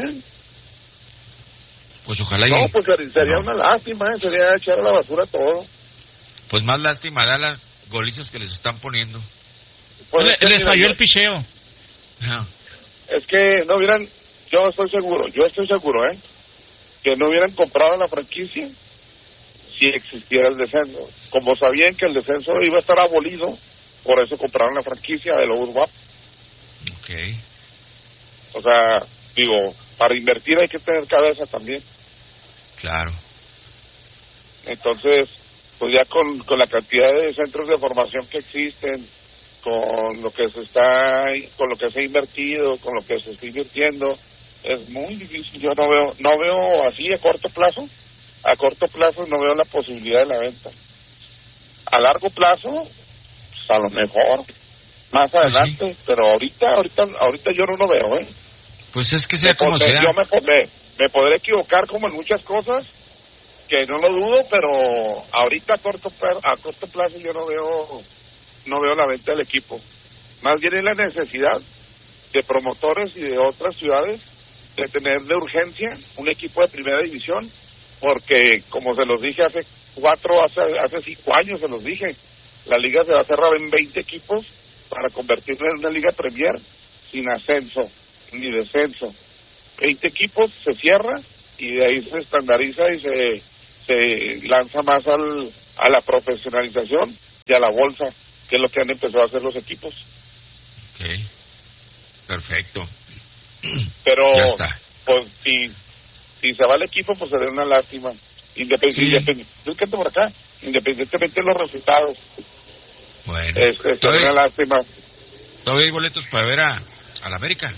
F: Pues ojalá y...
E: No, pues sería sería
F: no.
E: una lástima, ¿eh? Sería echar a la basura todo.
F: Pues más lástima da las golizas que les están poniendo.
E: Pues
C: Le-
E: es que,
C: les
E: mira,
C: falló
E: yo-
C: el picheo.
F: Ajá.
E: Es que no hubieran, yo estoy seguro, yo estoy seguro, ¿eh? Que no hubieran comprado la franquicia si existiera el descenso. Como sabían que el descenso iba a estar abolido, por eso compraron la franquicia de Lobos Guap.
F: Ok.
E: O sea, digo, para invertir hay que tener cabeza también.
F: Claro.
E: Entonces, pues ya con, con la cantidad de centros de formación que existen, con lo que se está, con lo que se ha invertido, con lo que se está invirtiendo, es muy difícil. Yo no veo, no veo así a corto plazo, a corto plazo no veo la posibilidad de la venta. A largo plazo, pues a lo mejor, más adelante, pero ahorita, ahorita, ahorita yo no lo veo, ¿eh?
F: Pues es que sea
E: Me
F: como
E: podré-
F: sea.
E: Yo me, podré- me podré equivocar como en muchas cosas, que no lo dudo, pero ahorita a corto, pla- a corto plazo yo no veo no veo la venta del equipo. Más bien es la necesidad de promotores y de otras ciudades de tener de urgencia un equipo de primera división, porque como se los dije hace cuatro, hace, hace cinco años se los dije, la liga se va a cerrar en veinte equipos para convertirla en una liga Premier sin ascenso ni descenso. veinte equipos, se cierra y de ahí se estandariza y se, se lanza más al, a la profesionalización y a la bolsa, que es lo que han empezado a hacer los equipos.
F: Ok, perfecto.
E: Pero,
F: ya está.
E: Pues, si, si se va el equipo, pues sería una lástima. Independientemente, sí. Independ- por acá, independientemente de los resultados.
F: Bueno.
E: Es, es
F: ¿Todavía,
E: una lástima.
F: ¿Todavía hay boletos para ver a, a la América?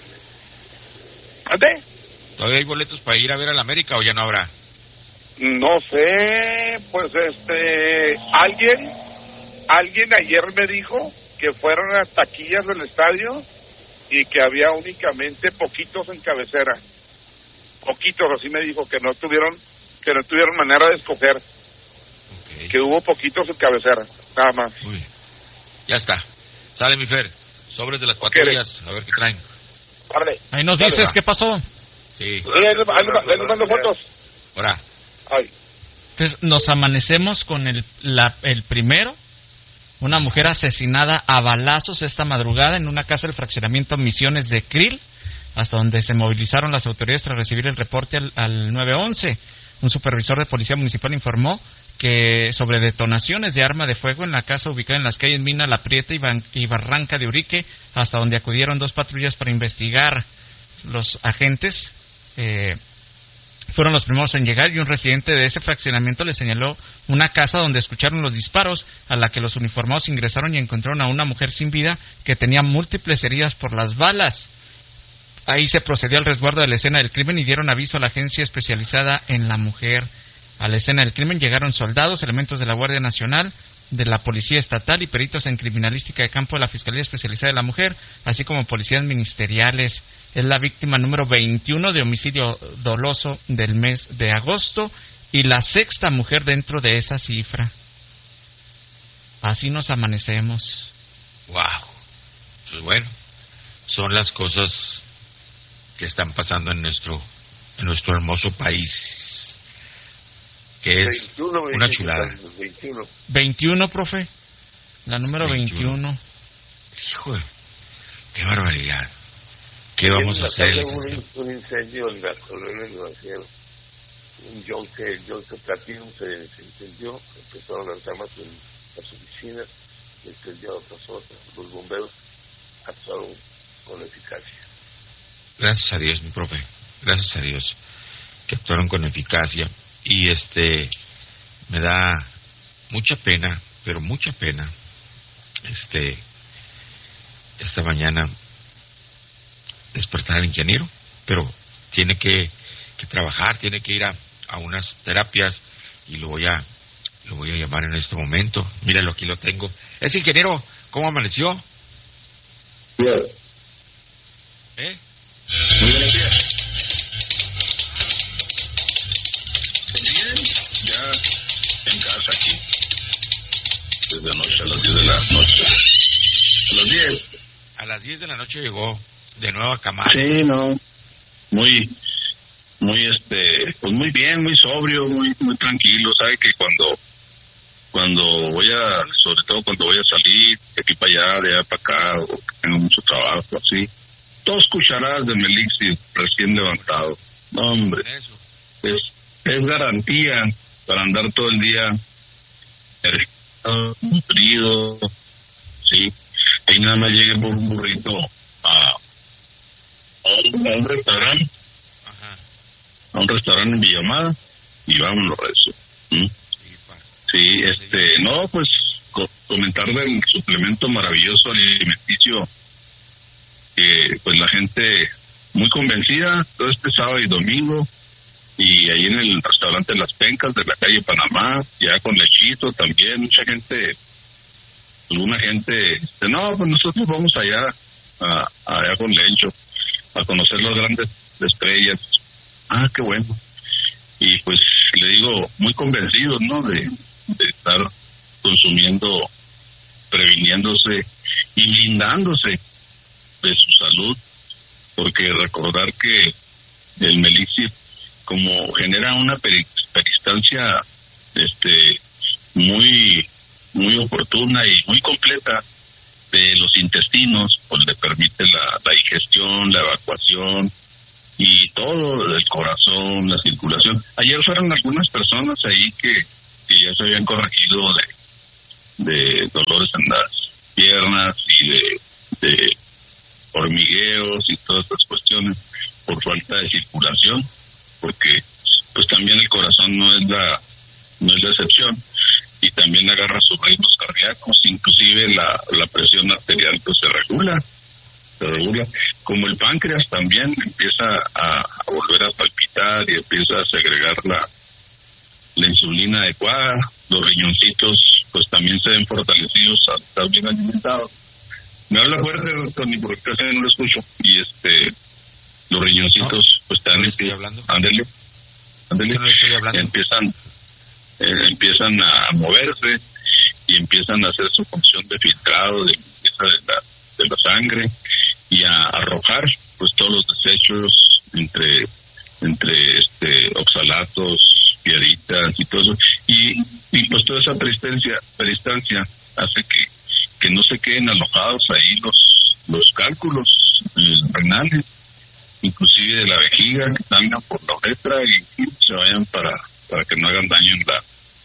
E: ¿Ande?
F: ¿Todavía hay boletos para ir a ver a la América o ya no habrá?
E: No sé, pues este, alguien, alguien ayer me dijo que fueron a taquillas del estadio y que había únicamente poquitos en cabecera, poquitos, así me dijo, que no tuvieron, que no tuvieron manera de escoger, okay. Que hubo poquitos en cabecera, nada más.
F: Uy. Ya está, sale mi Fer, sobres de las patrullas, a ver qué traen.
E: Vale.
C: Ahí nos dices
E: Vale,
C: qué pasó.
F: Sí.
E: Ahí les mando fotos.
F: Ahora.
E: Ay.
C: Entonces nos amanecemos con el, la, el primero, una mujer asesinada a balazos esta madrugada en una casa del fraccionamiento Misiones de Krill, hasta donde se movilizaron las autoridades tras recibir el reporte al, al nueve once. Un supervisor de policía municipal informó que sobre detonaciones de arma de fuego en la casa ubicada en las calles Mina, La Prieta y, Ban- y Barranca de Urique, hasta donde acudieron dos patrullas para investigar. Los agentes eh, fueron los primeros en llegar y un residente de ese fraccionamiento le señaló una casa donde escucharon los disparos, a la que los uniformados ingresaron y encontraron a una mujer sin vida que tenía múltiples heridas por las balas. Ahí se procedió al resguardo de la escena del crimen y dieron aviso a la agencia especializada en la mujer. A la escena del crimen llegaron soldados, elementos de la Guardia Nacional, de la Policía Estatal y peritos en criminalística de campo de la Fiscalía Especializada de la Mujer, así como policías ministeriales. Es la víctima número veintiuno de homicidio doloso del mes de agosto y la sexta mujer dentro de esa cifra. Así nos amanecemos.
F: Wow. Pues bueno, son las cosas que están pasando en nuestro en nuestro hermoso país, que es veintiuno, una chulada.
E: veintiuno.
C: veintiuno, profe. La número veintiuno.
F: veintiuno. Hijo, qué barbaridad. ¿Qué vamos a hacer?
D: Un, un incendio en la colonia del Evangelio. Un yonque, yonque platino se, se incendió, empezaron las llamas en las oficinas, se incendió a otras otras. Los bomberos actuaron con eficacia.
F: Gracias a Dios, mi profe. Gracias a Dios que actuaron con eficacia. Y este, me da mucha pena, pero mucha pena, este, esta mañana despertar al ingeniero, pero tiene que, que trabajar, tiene que ir a, a unas terapias y lo voy a, lo voy a llamar en este momento. Míralo, aquí lo tengo. ¿Es ingeniero? ¿Cómo amaneció?
E: Bien.
F: ¿Eh?
E: Muy buenos días. Bien, ya en casa aquí. Desde anoche a las diez de la noche. A las diez.
F: A las diez de la noche llegó de nuevo a Camargo.
E: Sí, no. Muy, muy, este, pues muy bien, muy sobrio, muy, muy tranquilo. Sabe que cuando, cuando voy a, sobre todo cuando voy a salir de aquí para allá, de allá para acá, o que tengo mucho trabajo, así. Dos cucharadas de Melixir recién levantado. No, hombre.
F: Eso.
E: Es, es garantía para andar todo el día nutrido. Sí. Ahí nada más llegué por un burrito a, a, un, a un restaurante.
F: Ajá.
E: A un restaurante en Villamada. Y vámonos a eso. ¿Mm?
F: Sí, pa.
E: Sí, este, no, pues co- comentar del suplemento maravilloso alimenticio. Que pues la gente muy convencida todo este sábado y domingo y ahí en el restaurante Las Pencas de la calle Panamá, ya con lechito también, mucha gente, alguna gente dice, no, pues nosotros vamos allá a, allá con Lencho a conocer las grandes estrellas. Ah, qué bueno. Y pues le digo, muy convencidos, ¿no? De, de estar consumiendo, previniéndose y blindándose de su salud, porque recordar que el Melixir, como genera una peri- peristancia este muy muy oportuna y muy completa de los intestinos, pues le permite la, la digestión, la evacuación,
M: y todo, el corazón, la circulación. Ayer fueron algunas personas ahí que, que ya se habían corregido de, de dolores en las piernas y de, de hormigueos y todas estas cuestiones por falta de circulación, porque pues también el corazón no es la no es la excepción, y también agarra sus ritmos cardíacos, inclusive la, la presión arterial pues se regula, se regula, como el páncreas también empieza a, a volver a palpitar y empieza a segregar la, la insulina adecuada, los riñoncitos pues también se ven fortalecidos al estar bien alimentados. Me habla fuerte, Tony, porque casi no lo escucho, y este los riñoncitos no, pues están
F: no estoy hablando.
M: Ándele, ándele,
F: no estoy hablando.
M: empiezan eh, empiezan a moverse y empiezan a hacer su función de filtrado de limpieza de la, de la sangre y a arrojar pues todos los desechos entre entre este oxalatos, piedritas y todo eso, y, y pues toda esa peristancia, peristancia hace que, que no se queden alojados ahí los los cálculos eh, renales, inclusive de la vejiga, que salgan por la uretra y, y se vayan para para que no hagan daño en la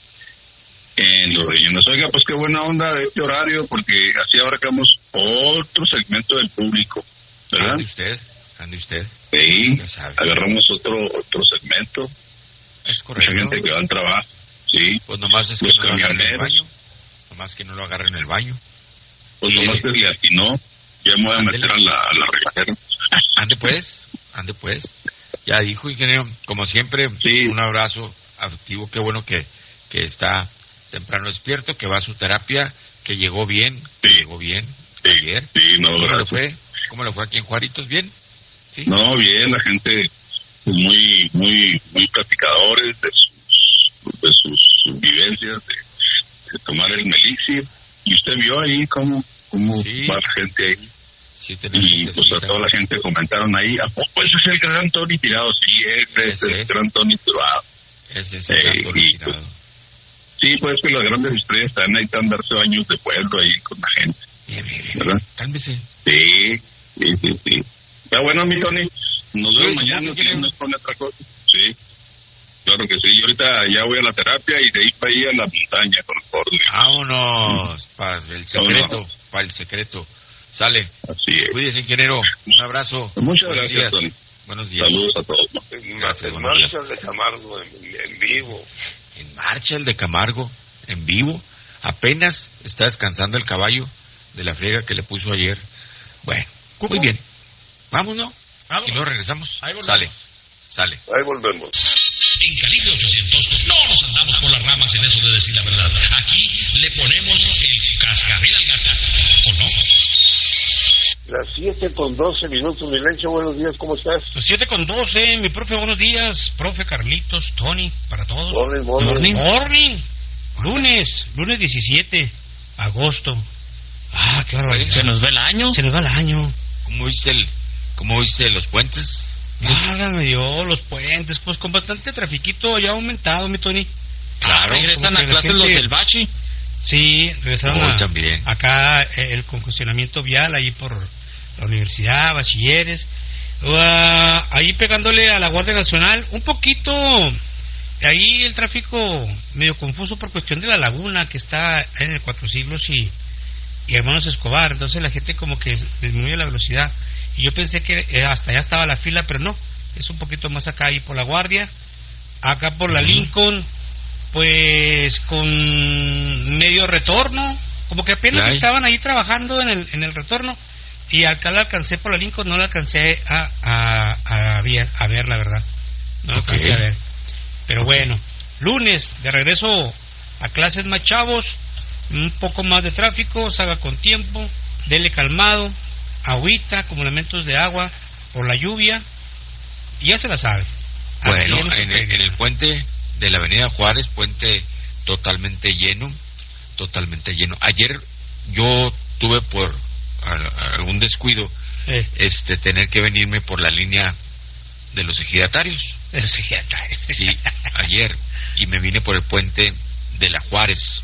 M: en los riñones. Oiga, pues qué buena onda de este horario, porque así abarcamos otro segmento del público, ¿verdad?
F: ¿Ande usted? ¿Ande usted?
M: Sí, agarramos otro otro segmento.
F: Es correcto.
M: Mucha gente que va al trabajo, sí.
F: Pues nomás es que
M: los
F: no lo agarren en el
M: camioneros.
F: baño. Nomás que no lo agarren en el baño.
M: Pues
F: Y-
M: nomás que le atinó, ya me voy a
F: Ándele.
M: meter a la, a la regadera.
F: Ande pues, ande pues. Ya dijo, ingeniero, como siempre, un abrazo afectivo. Qué bueno que, que está temprano despierto, que va a su terapia, que llegó bien, que llegó bien ayer.
M: Sí, no,
F: ¿Cómo le
M: gracias.
F: fue? ¿Cómo le fue aquí en Juaritos? ¿Bien? ¿Sí?
M: No, bien, la gente pues, muy muy muy platicadores de sus, de sus, sus vivencias, de, de tomar el melixir. Y usted vio ahí cómo, cómo va la gente ahí.
F: Sí,
M: y pues a toda la gente comentaron ahí, ¿a poco ese es el gran Tony Tirado? Sí, ese es el gran Tony Tirado.
F: Ese es el gran
M: Eh,
F: Tony
M: y,
F: Tirado.
M: pues, sí, pues que las grandes estrellas están ahí, están darse baños de pueblo ahí con la gente.
F: Bien, bien, bien.
M: ¿Verdad?
F: Cálmese.
M: Sí, sí, sí, sí. Está bueno, mi Tony. Nos vemos
F: Sí,
M: mañana,
F: supongo que
M: si nos pone otra cosa. Sí, claro que sí. Yo ahorita ya voy a la terapia y de ahí para ahí a la montaña con el Ford.
F: Vámonos, para el secreto, para el secreto. Sale.
M: Así es.
F: Cuídese, ingeniero. Un abrazo.
M: Muchas
F: Buenos
M: gracias,
F: días.
M: Tony.
F: Buenos días.
M: Saludos a todos.
F: Gracias,
D: En
F: buenos días.
D: marcha de Camargo, en, en vivo.
F: En marcha el de Camargo, en vivo. Apenas está descansando el caballo de la friega que le puso ayer. Bueno, muy bien. Vámonos. Y luego regresamos. Sale. Sale.
D: Ahí volvemos.
L: En Calibre ochocientos no nos andamos por las ramas en eso de decir la verdad. Aquí le ponemos el cascabel al gato. ¿O no?
D: Las siete con doce minutos, Milencio, buenos días, ¿cómo estás?
N: Las siete con doce, mi profe, buenos días. Profe Carlitos, Tony, para todos.
D: Morning, morning.
N: Morning. Lunes, lunes diecisiete, agosto. Ah, qué barbaridad.
F: ¿Se nos va el año?
N: Se nos va el año.
F: ¿Cómo viste, el, cómo viste los puentes?
N: Válgame Dios, los puentes, pues con bastante trafiquito ya aumentado, mi Tony.
F: Claro,
N: regresan a clases los del Bachi. Sí, regresaron
F: Hoy
N: a,
F: también.
N: acá eh, el congestionamiento vial ahí por la universidad, bachilleres, uh, ahí pegándole a la Guardia Nacional, un poquito, ahí el tráfico medio confuso por cuestión de la laguna que está en el Cuatro Siglos y, y Hermanos Escobar, entonces la gente como que disminuye la velocidad, y yo pensé que eh, hasta allá estaba la fila, pero no, es un poquito más acá ahí por la Guardia, acá por la Lincoln, pues con medio retorno, como que apenas
F: Ay.
N: estaban ahí trabajando en el, en el retorno, y acá la alcancé por la Lincoln, no la alcancé a, a, a, ver, a ver, la verdad, no la
F: Ok.
N: alcancé a ver, pero bueno, lunes, de regreso a clases más chavos, un poco más de tráfico, salga con tiempo, dele calmado, agüita, como elementos de agua, por la lluvia, y ya se la sabe.
F: Bueno,
N: Aquí
F: en, el- en el puente de la Avenida Juárez, puente totalmente lleno, totalmente lleno. Ayer yo tuve por a- algún descuido
N: Eh.
F: este tener que venirme por la línea de los ejidatarios.
N: Los ejidatarios.
F: Sí, ayer, y me vine por el puente de la Juárez.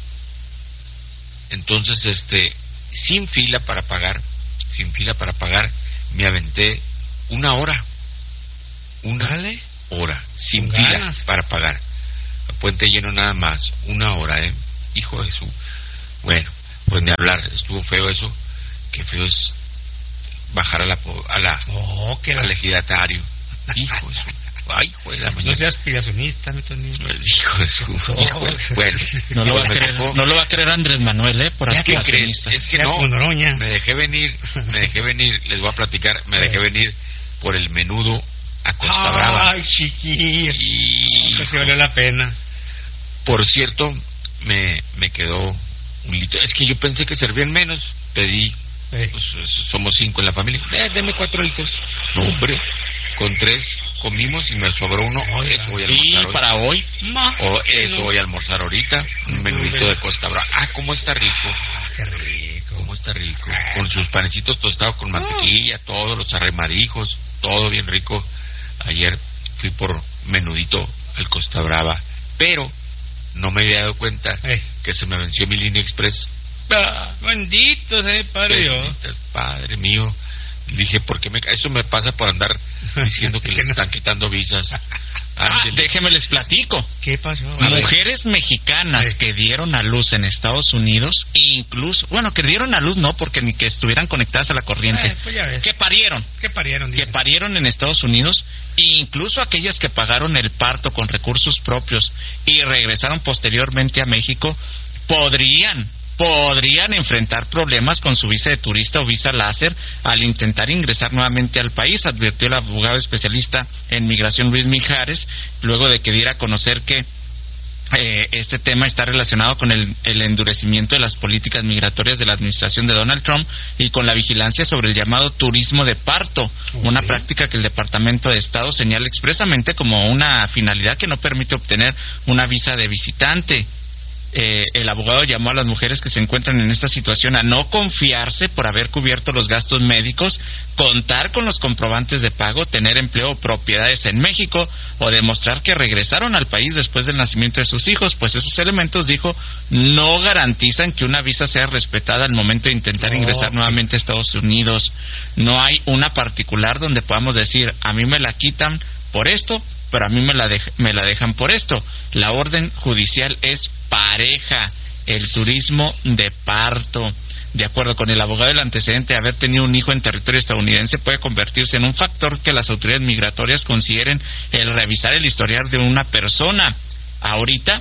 F: Entonces, este, sin fila para pagar, sin fila para pagar, me aventé una hora, Una
N: Dale.
F: hora, sin
N: Con
F: fila
N: ganas.
F: para pagar. Puente Lleno nada más, una hora, ¿eh? Hijo de su... Bueno, pues ni hablar, estuvo feo eso. Qué feo es bajar a la... po- a la
N: Oh, que
F: al ejidatario. Hijo de su... Ay, hijo de la mañana.
N: No seas aspiracionista, mi Tony.
F: Hijo de su...
N: Oh.
F: hijo de- Bueno,
O: No lo, va a
F: pues me
O: querer,
F: tocó-
O: no lo va a querer Andrés Manuel, ¿eh? Por
F: ¿Qué crees?
O: aspiracionista.
F: Es que no, me dejé venir, me dejé venir, les voy a platicar, me dejé venir por el menudo a Costa Brava.
N: Ay, chiquillo.
F: Y...
N: Que se valió la pena.
F: Por cierto, me, me quedó un litro. Es que yo pensé que servían menos. Pedí, pues, somos cinco en la familia. Eh, deme cuatro litros. No, hombre, con tres comimos y me sobró uno. Eso voy a
O: ¿Y
F: almorzar
O: para
F: hoy.
O: hoy?
F: O eso voy a almorzar ahorita. Un menudito de Costa Brava. Ah, cómo está rico.
N: Qué rico.
F: Cómo está rico. Con sus panecitos tostados con mantequilla, todos los arremadijos, todo bien rico. Ayer fui por menudito al Costa Brava, pero no me había dado cuenta que se me venció mi línea express.
N: Ah, bendito sea el Padre Dios.
F: Benditas, Padre mío. Dije, ¿por qué me... eso me pasa por andar diciendo que les están quitando visas?
O: Ah, déjenme les platico.
N: ¿Qué pasó?
O: Mujeres mexicanas que dieron a luz en Estados Unidos, incluso, bueno, que dieron a luz no, porque ni que estuvieran conectadas a la corriente,
N: Eh, pues ya ves.
O: que parieron,
N: ¿Qué parieron?
O: que parieron en Estados Unidos, e incluso aquellas que pagaron el parto con recursos propios y regresaron posteriormente a México, podrían podrían enfrentar problemas con su visa de turista o visa láser al intentar ingresar nuevamente al país, advirtió el abogado especialista en migración Luis Mijares, luego de que diera a conocer que eh, este tema está relacionado con el, el endurecimiento de las políticas migratorias de la administración de Donald Trump y con la vigilancia sobre el llamado turismo de parto, una práctica que el Departamento de Estado señala expresamente como una finalidad que no permite obtener una visa de visitante. Eh, el abogado llamó a las mujeres que se encuentran en esta situación a no confiarse por haber cubierto los gastos médicos, contar con los comprobantes de pago, tener empleo o propiedades en México o demostrar que regresaron al país después del nacimiento de sus hijos, pues esos elementos, dijo, no garantizan que una visa sea respetada al momento de intentar
N: Oh,
O: ingresar
N: okay.
O: nuevamente a Estados Unidos. No hay una particular donde podamos decir, a mí me la quitan por esto, pero a mí me la, dej- me la dejan por esto. La orden judicial es pareja. El turismo de parto, de acuerdo con el abogado, el antecedente de haber tenido un hijo en territorio estadounidense puede convertirse en un factor que las autoridades migratorias consideren el revisar el historial de una persona. Ahorita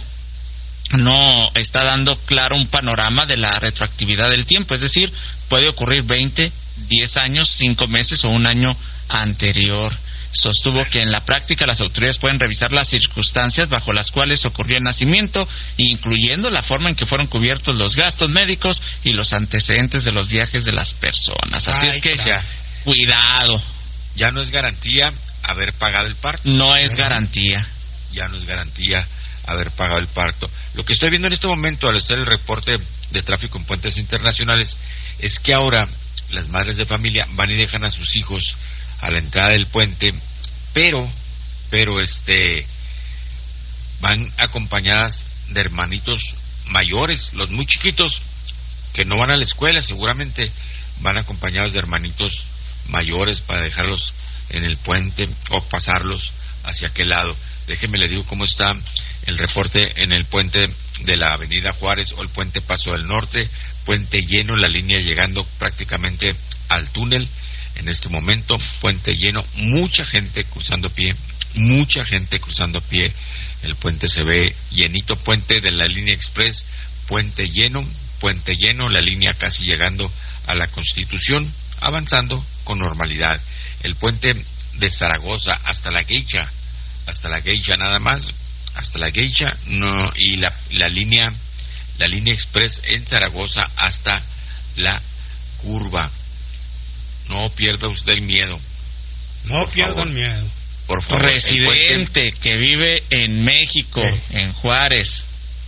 O: no está dando claro un panorama de la retroactividad del tiempo, es decir, puede ocurrir veinte, diez años, cinco meses o un año anterior. Sostuvo que en la práctica las autoridades pueden revisar las circunstancias bajo las cuales ocurrió el nacimiento, incluyendo la forma en que fueron cubiertos los gastos médicos y los antecedentes de los viajes de las personas. Así
F: Ay,
O: es que,
F: claro.
O: cuidado.
F: Ya no es garantía haber pagado el parto.
O: No es garantía.
F: Ya no es garantía haber pagado el parto. Lo que estoy viendo en este momento al estar el reporte de tráfico en puentes internacionales es que ahora las madres de familia van y dejan a sus hijos a la entrada del puente, pero pero este van acompañadas de hermanitos mayores, los muy chiquitos que no van a la escuela, seguramente van acompañados de hermanitos mayores para dejarlos en el puente o pasarlos hacia aquel lado. Déjeme le digo cómo está el reporte en el puente de la Avenida Juárez o el puente Paso del Norte, puente lleno, la línea llegando prácticamente al túnel. En este momento, puente lleno, mucha gente cruzando pie, mucha gente cruzando pie, el puente se ve llenito, puente de la línea express, puente lleno, puente lleno, la línea casi llegando a la Constitución, avanzando con normalidad. El puente de Zaragoza hasta la Geisha, hasta la Geisha nada más, hasta la Geisha, no, y la, la línea, la línea express en Zaragoza hasta la curva. No pierda usted el miedo.
N: No
F: por
N: pierda
F: favor.
N: el miedo.
F: Por favor.
O: Residente que vive en México,
N: Sí.
O: en Juárez,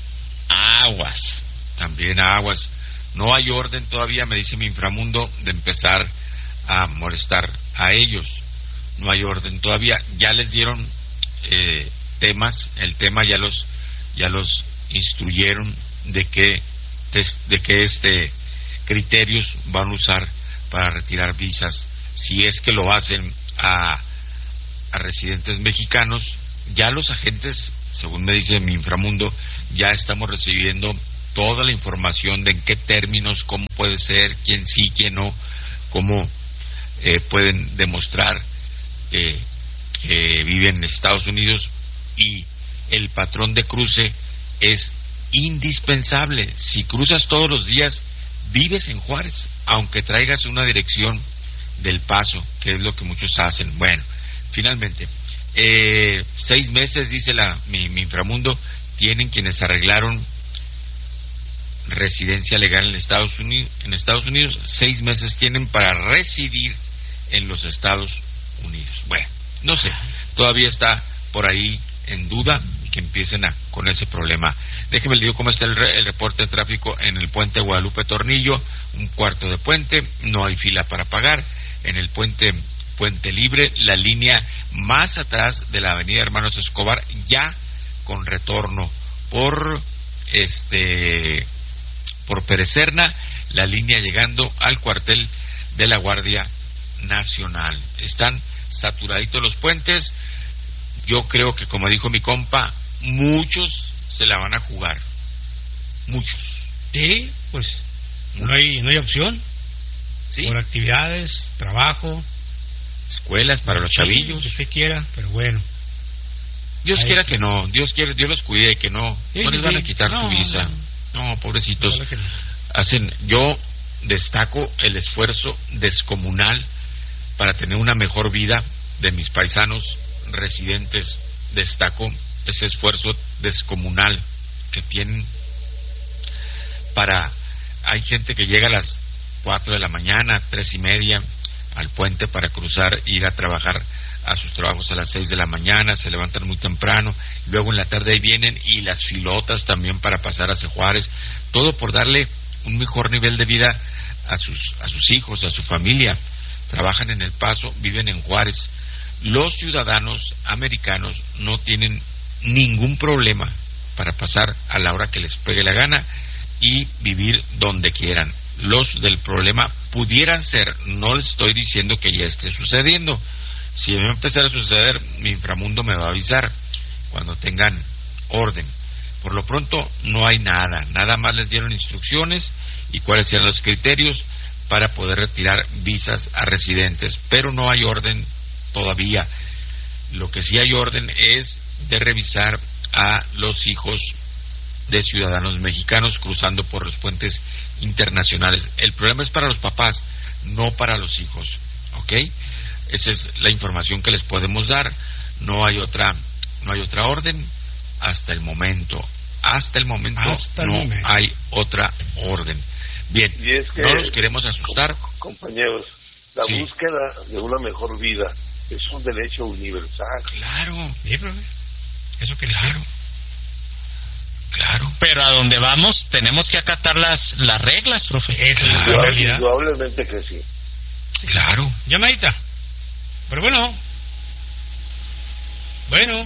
O: aguas.
F: También a aguas. No hay orden todavía, me dice mi inframundo, de empezar a molestar a ellos. No hay orden todavía. Ya les dieron eh, temas, el tema ya los ya los instruyeron de qué de qué este criterios van a usar para retirar visas, si es que lo hacen a a residentes mexicanos. Ya los agentes, según me dice mi inframundo, ya estamos recibiendo toda la información de en qué términos, cómo puede ser, quién sí, quién no, cómo eh, pueden demostrar que, que viven en Estados Unidos, y el patrón de cruce es indispensable. Si cruzas todos los días, vives en Juárez, aunque traigas una dirección del Paso, que es lo que muchos hacen. Bueno, finalmente, eh, seis meses, dice la mi, mi inframundo, tienen quienes arreglaron residencia legal en Estados Unidos, en Estados Unidos, seis meses tienen para residir en los Estados Unidos. Bueno, no sé, todavía está por ahí en duda que empiecen a, con ese problema. Déjeme le digo cómo está el, re, el reporte de tráfico en el puente Guadalupe Tornillo, un cuarto de puente, no hay fila para pagar. En el puente Puente Libre, la línea más atrás de la avenida Hermanos Escobar, ya con retorno por este por Perecerna, la línea llegando al cuartel de la Guardia Nacional. Están saturaditos los puentes. Yo creo que, como dijo mi compa, muchos se la van a jugar. Muchos.
N: Sí, pues muchos. no hay no hay opción. Sí. Por actividades, trabajo,
F: escuelas para los chavillos,
N: si usted quiera, pero bueno.
F: Dios Ahí quiera que no, Dios quiere, Dios los cuide y que no, sí, no les van a quitar
N: no,
F: su visa.
N: No,
F: no pobrecitos.
N: No.
F: Hacen, yo destaco el esfuerzo descomunal para tener una mejor vida de mis paisanos residentes. Destaco ese esfuerzo descomunal que tienen para, hay gente que llega a las cuatro de la mañana, tres y media al puente para cruzar, ir a trabajar a sus trabajos a las seis de la mañana, se levantan muy temprano, luego en la tarde ahí vienen, y las filotas también para pasar hacia Juárez, todo por darle un mejor nivel de vida a sus a sus hijos, a su familia. Trabajan en El Paso, viven en Juárez. Los ciudadanos americanos no tienen ningún problema para pasar a la hora que les pegue la gana y vivir donde quieran. Los del problema pudieran ser, no les estoy diciendo que ya esté sucediendo. Si va a empezar a suceder, mi inframundo me va a avisar cuando tengan orden. Por lo pronto no hay nada, nada más les dieron instrucciones y cuáles eran los criterios para poder retirar visas a residentes, pero no hay orden todavía. Lo que sí hay orden es de revisar a los hijos de ciudadanos mexicanos cruzando por los puentes internacionales. El problema es para los papás, no para los hijos, ¿ok? Esa es la información que les podemos dar. No hay otra, no hay otra orden hasta el momento. Hasta el momento hasta no el momento. Hay otra orden. Bien,
D: y es que,
F: no los queremos asustar.
D: Compañeros, la
F: sí.
D: búsqueda de una mejor vida es un derecho universal.
F: Claro,
N: sí, profe. Eso que
F: claro. Claro.
O: Pero a donde vamos tenemos que acatar las las reglas, profe.
N: Eso
D: claro.
N: es la realidad.
D: Indudablemente que sí.
F: sí. Claro.
N: Llamadita. Pero bueno. Bueno.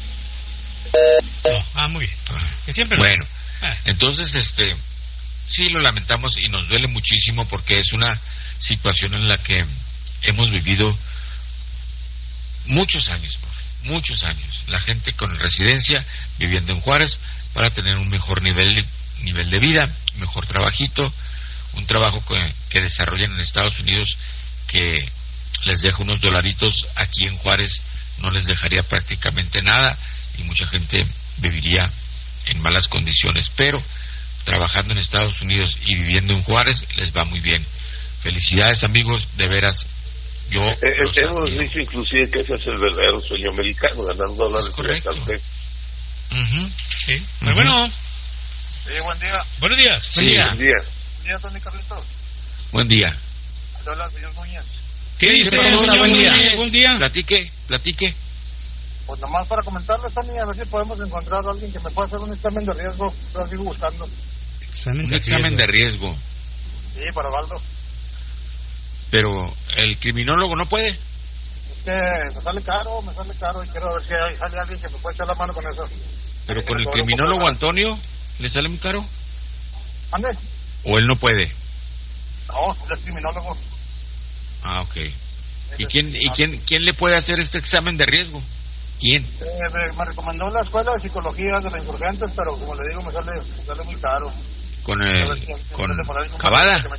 N: No, ah, muy bien. Que siempre
F: bueno,
N: lo... ah.
F: entonces, este, sí lo lamentamos y nos duele muchísimo porque es una situación en la que hemos vivido muchos años, profe, muchos años. La gente con residencia viviendo en Juárez para tener un mejor nivel nivel de vida, mejor trabajito, un trabajo que, que desarrollan en Estados Unidos que les deja unos dolaritos. Aquí en Juárez no les dejaría prácticamente nada y mucha gente viviría en malas condiciones, pero trabajando en Estados Unidos y viviendo en Juárez les va muy bien. Felicidades, amigos, de veras. Yo
D: eh, eh, hemos dicho inclusive que ese es el verdadero sueño americano, ganar dólares.
F: Correcto. Uh-huh.
N: Sí. Uh-huh. Bueno.
E: Sí, buen día.
N: Buenos días.
F: Sí.
D: Buen día.
E: Buen día, Tony Carlitos.
F: Buen día.
E: Hola, señor Núñez.
N: ¿Qué dice,
F: señor
N: señor
F: buen
N: Núñez?
F: día.
N: Buen día.
F: Platique, platique.
E: Pues nomás para comentarles, Tony, a ver si podemos encontrar a alguien que me pueda hacer un examen de riesgo. Lo sigo buscando.
N: Examen
F: un
N: de
F: examen
N: riesgo.
F: de riesgo.
E: Sí, para Valdo.
F: Pero el criminólogo no puede.
E: Es que me sale caro, me sale caro y quiero ver si hay, sale alguien que me pueda echar la mano con eso.
F: Pero
E: sí,
F: con el criminólogo Antonio, ¿le sale muy caro?
E: ¿Ande?
F: ¿O él no puede?
E: No, él es criminólogo.
F: Ah, ok. ¿Y quién y quién quién le puede hacer este examen de riesgo? ¿Quién?
G: Eh, me, me recomendó la escuela de psicología de los Insurgentes, pero como le digo, me sale, me sale muy caro.
F: Con el, con Cavada.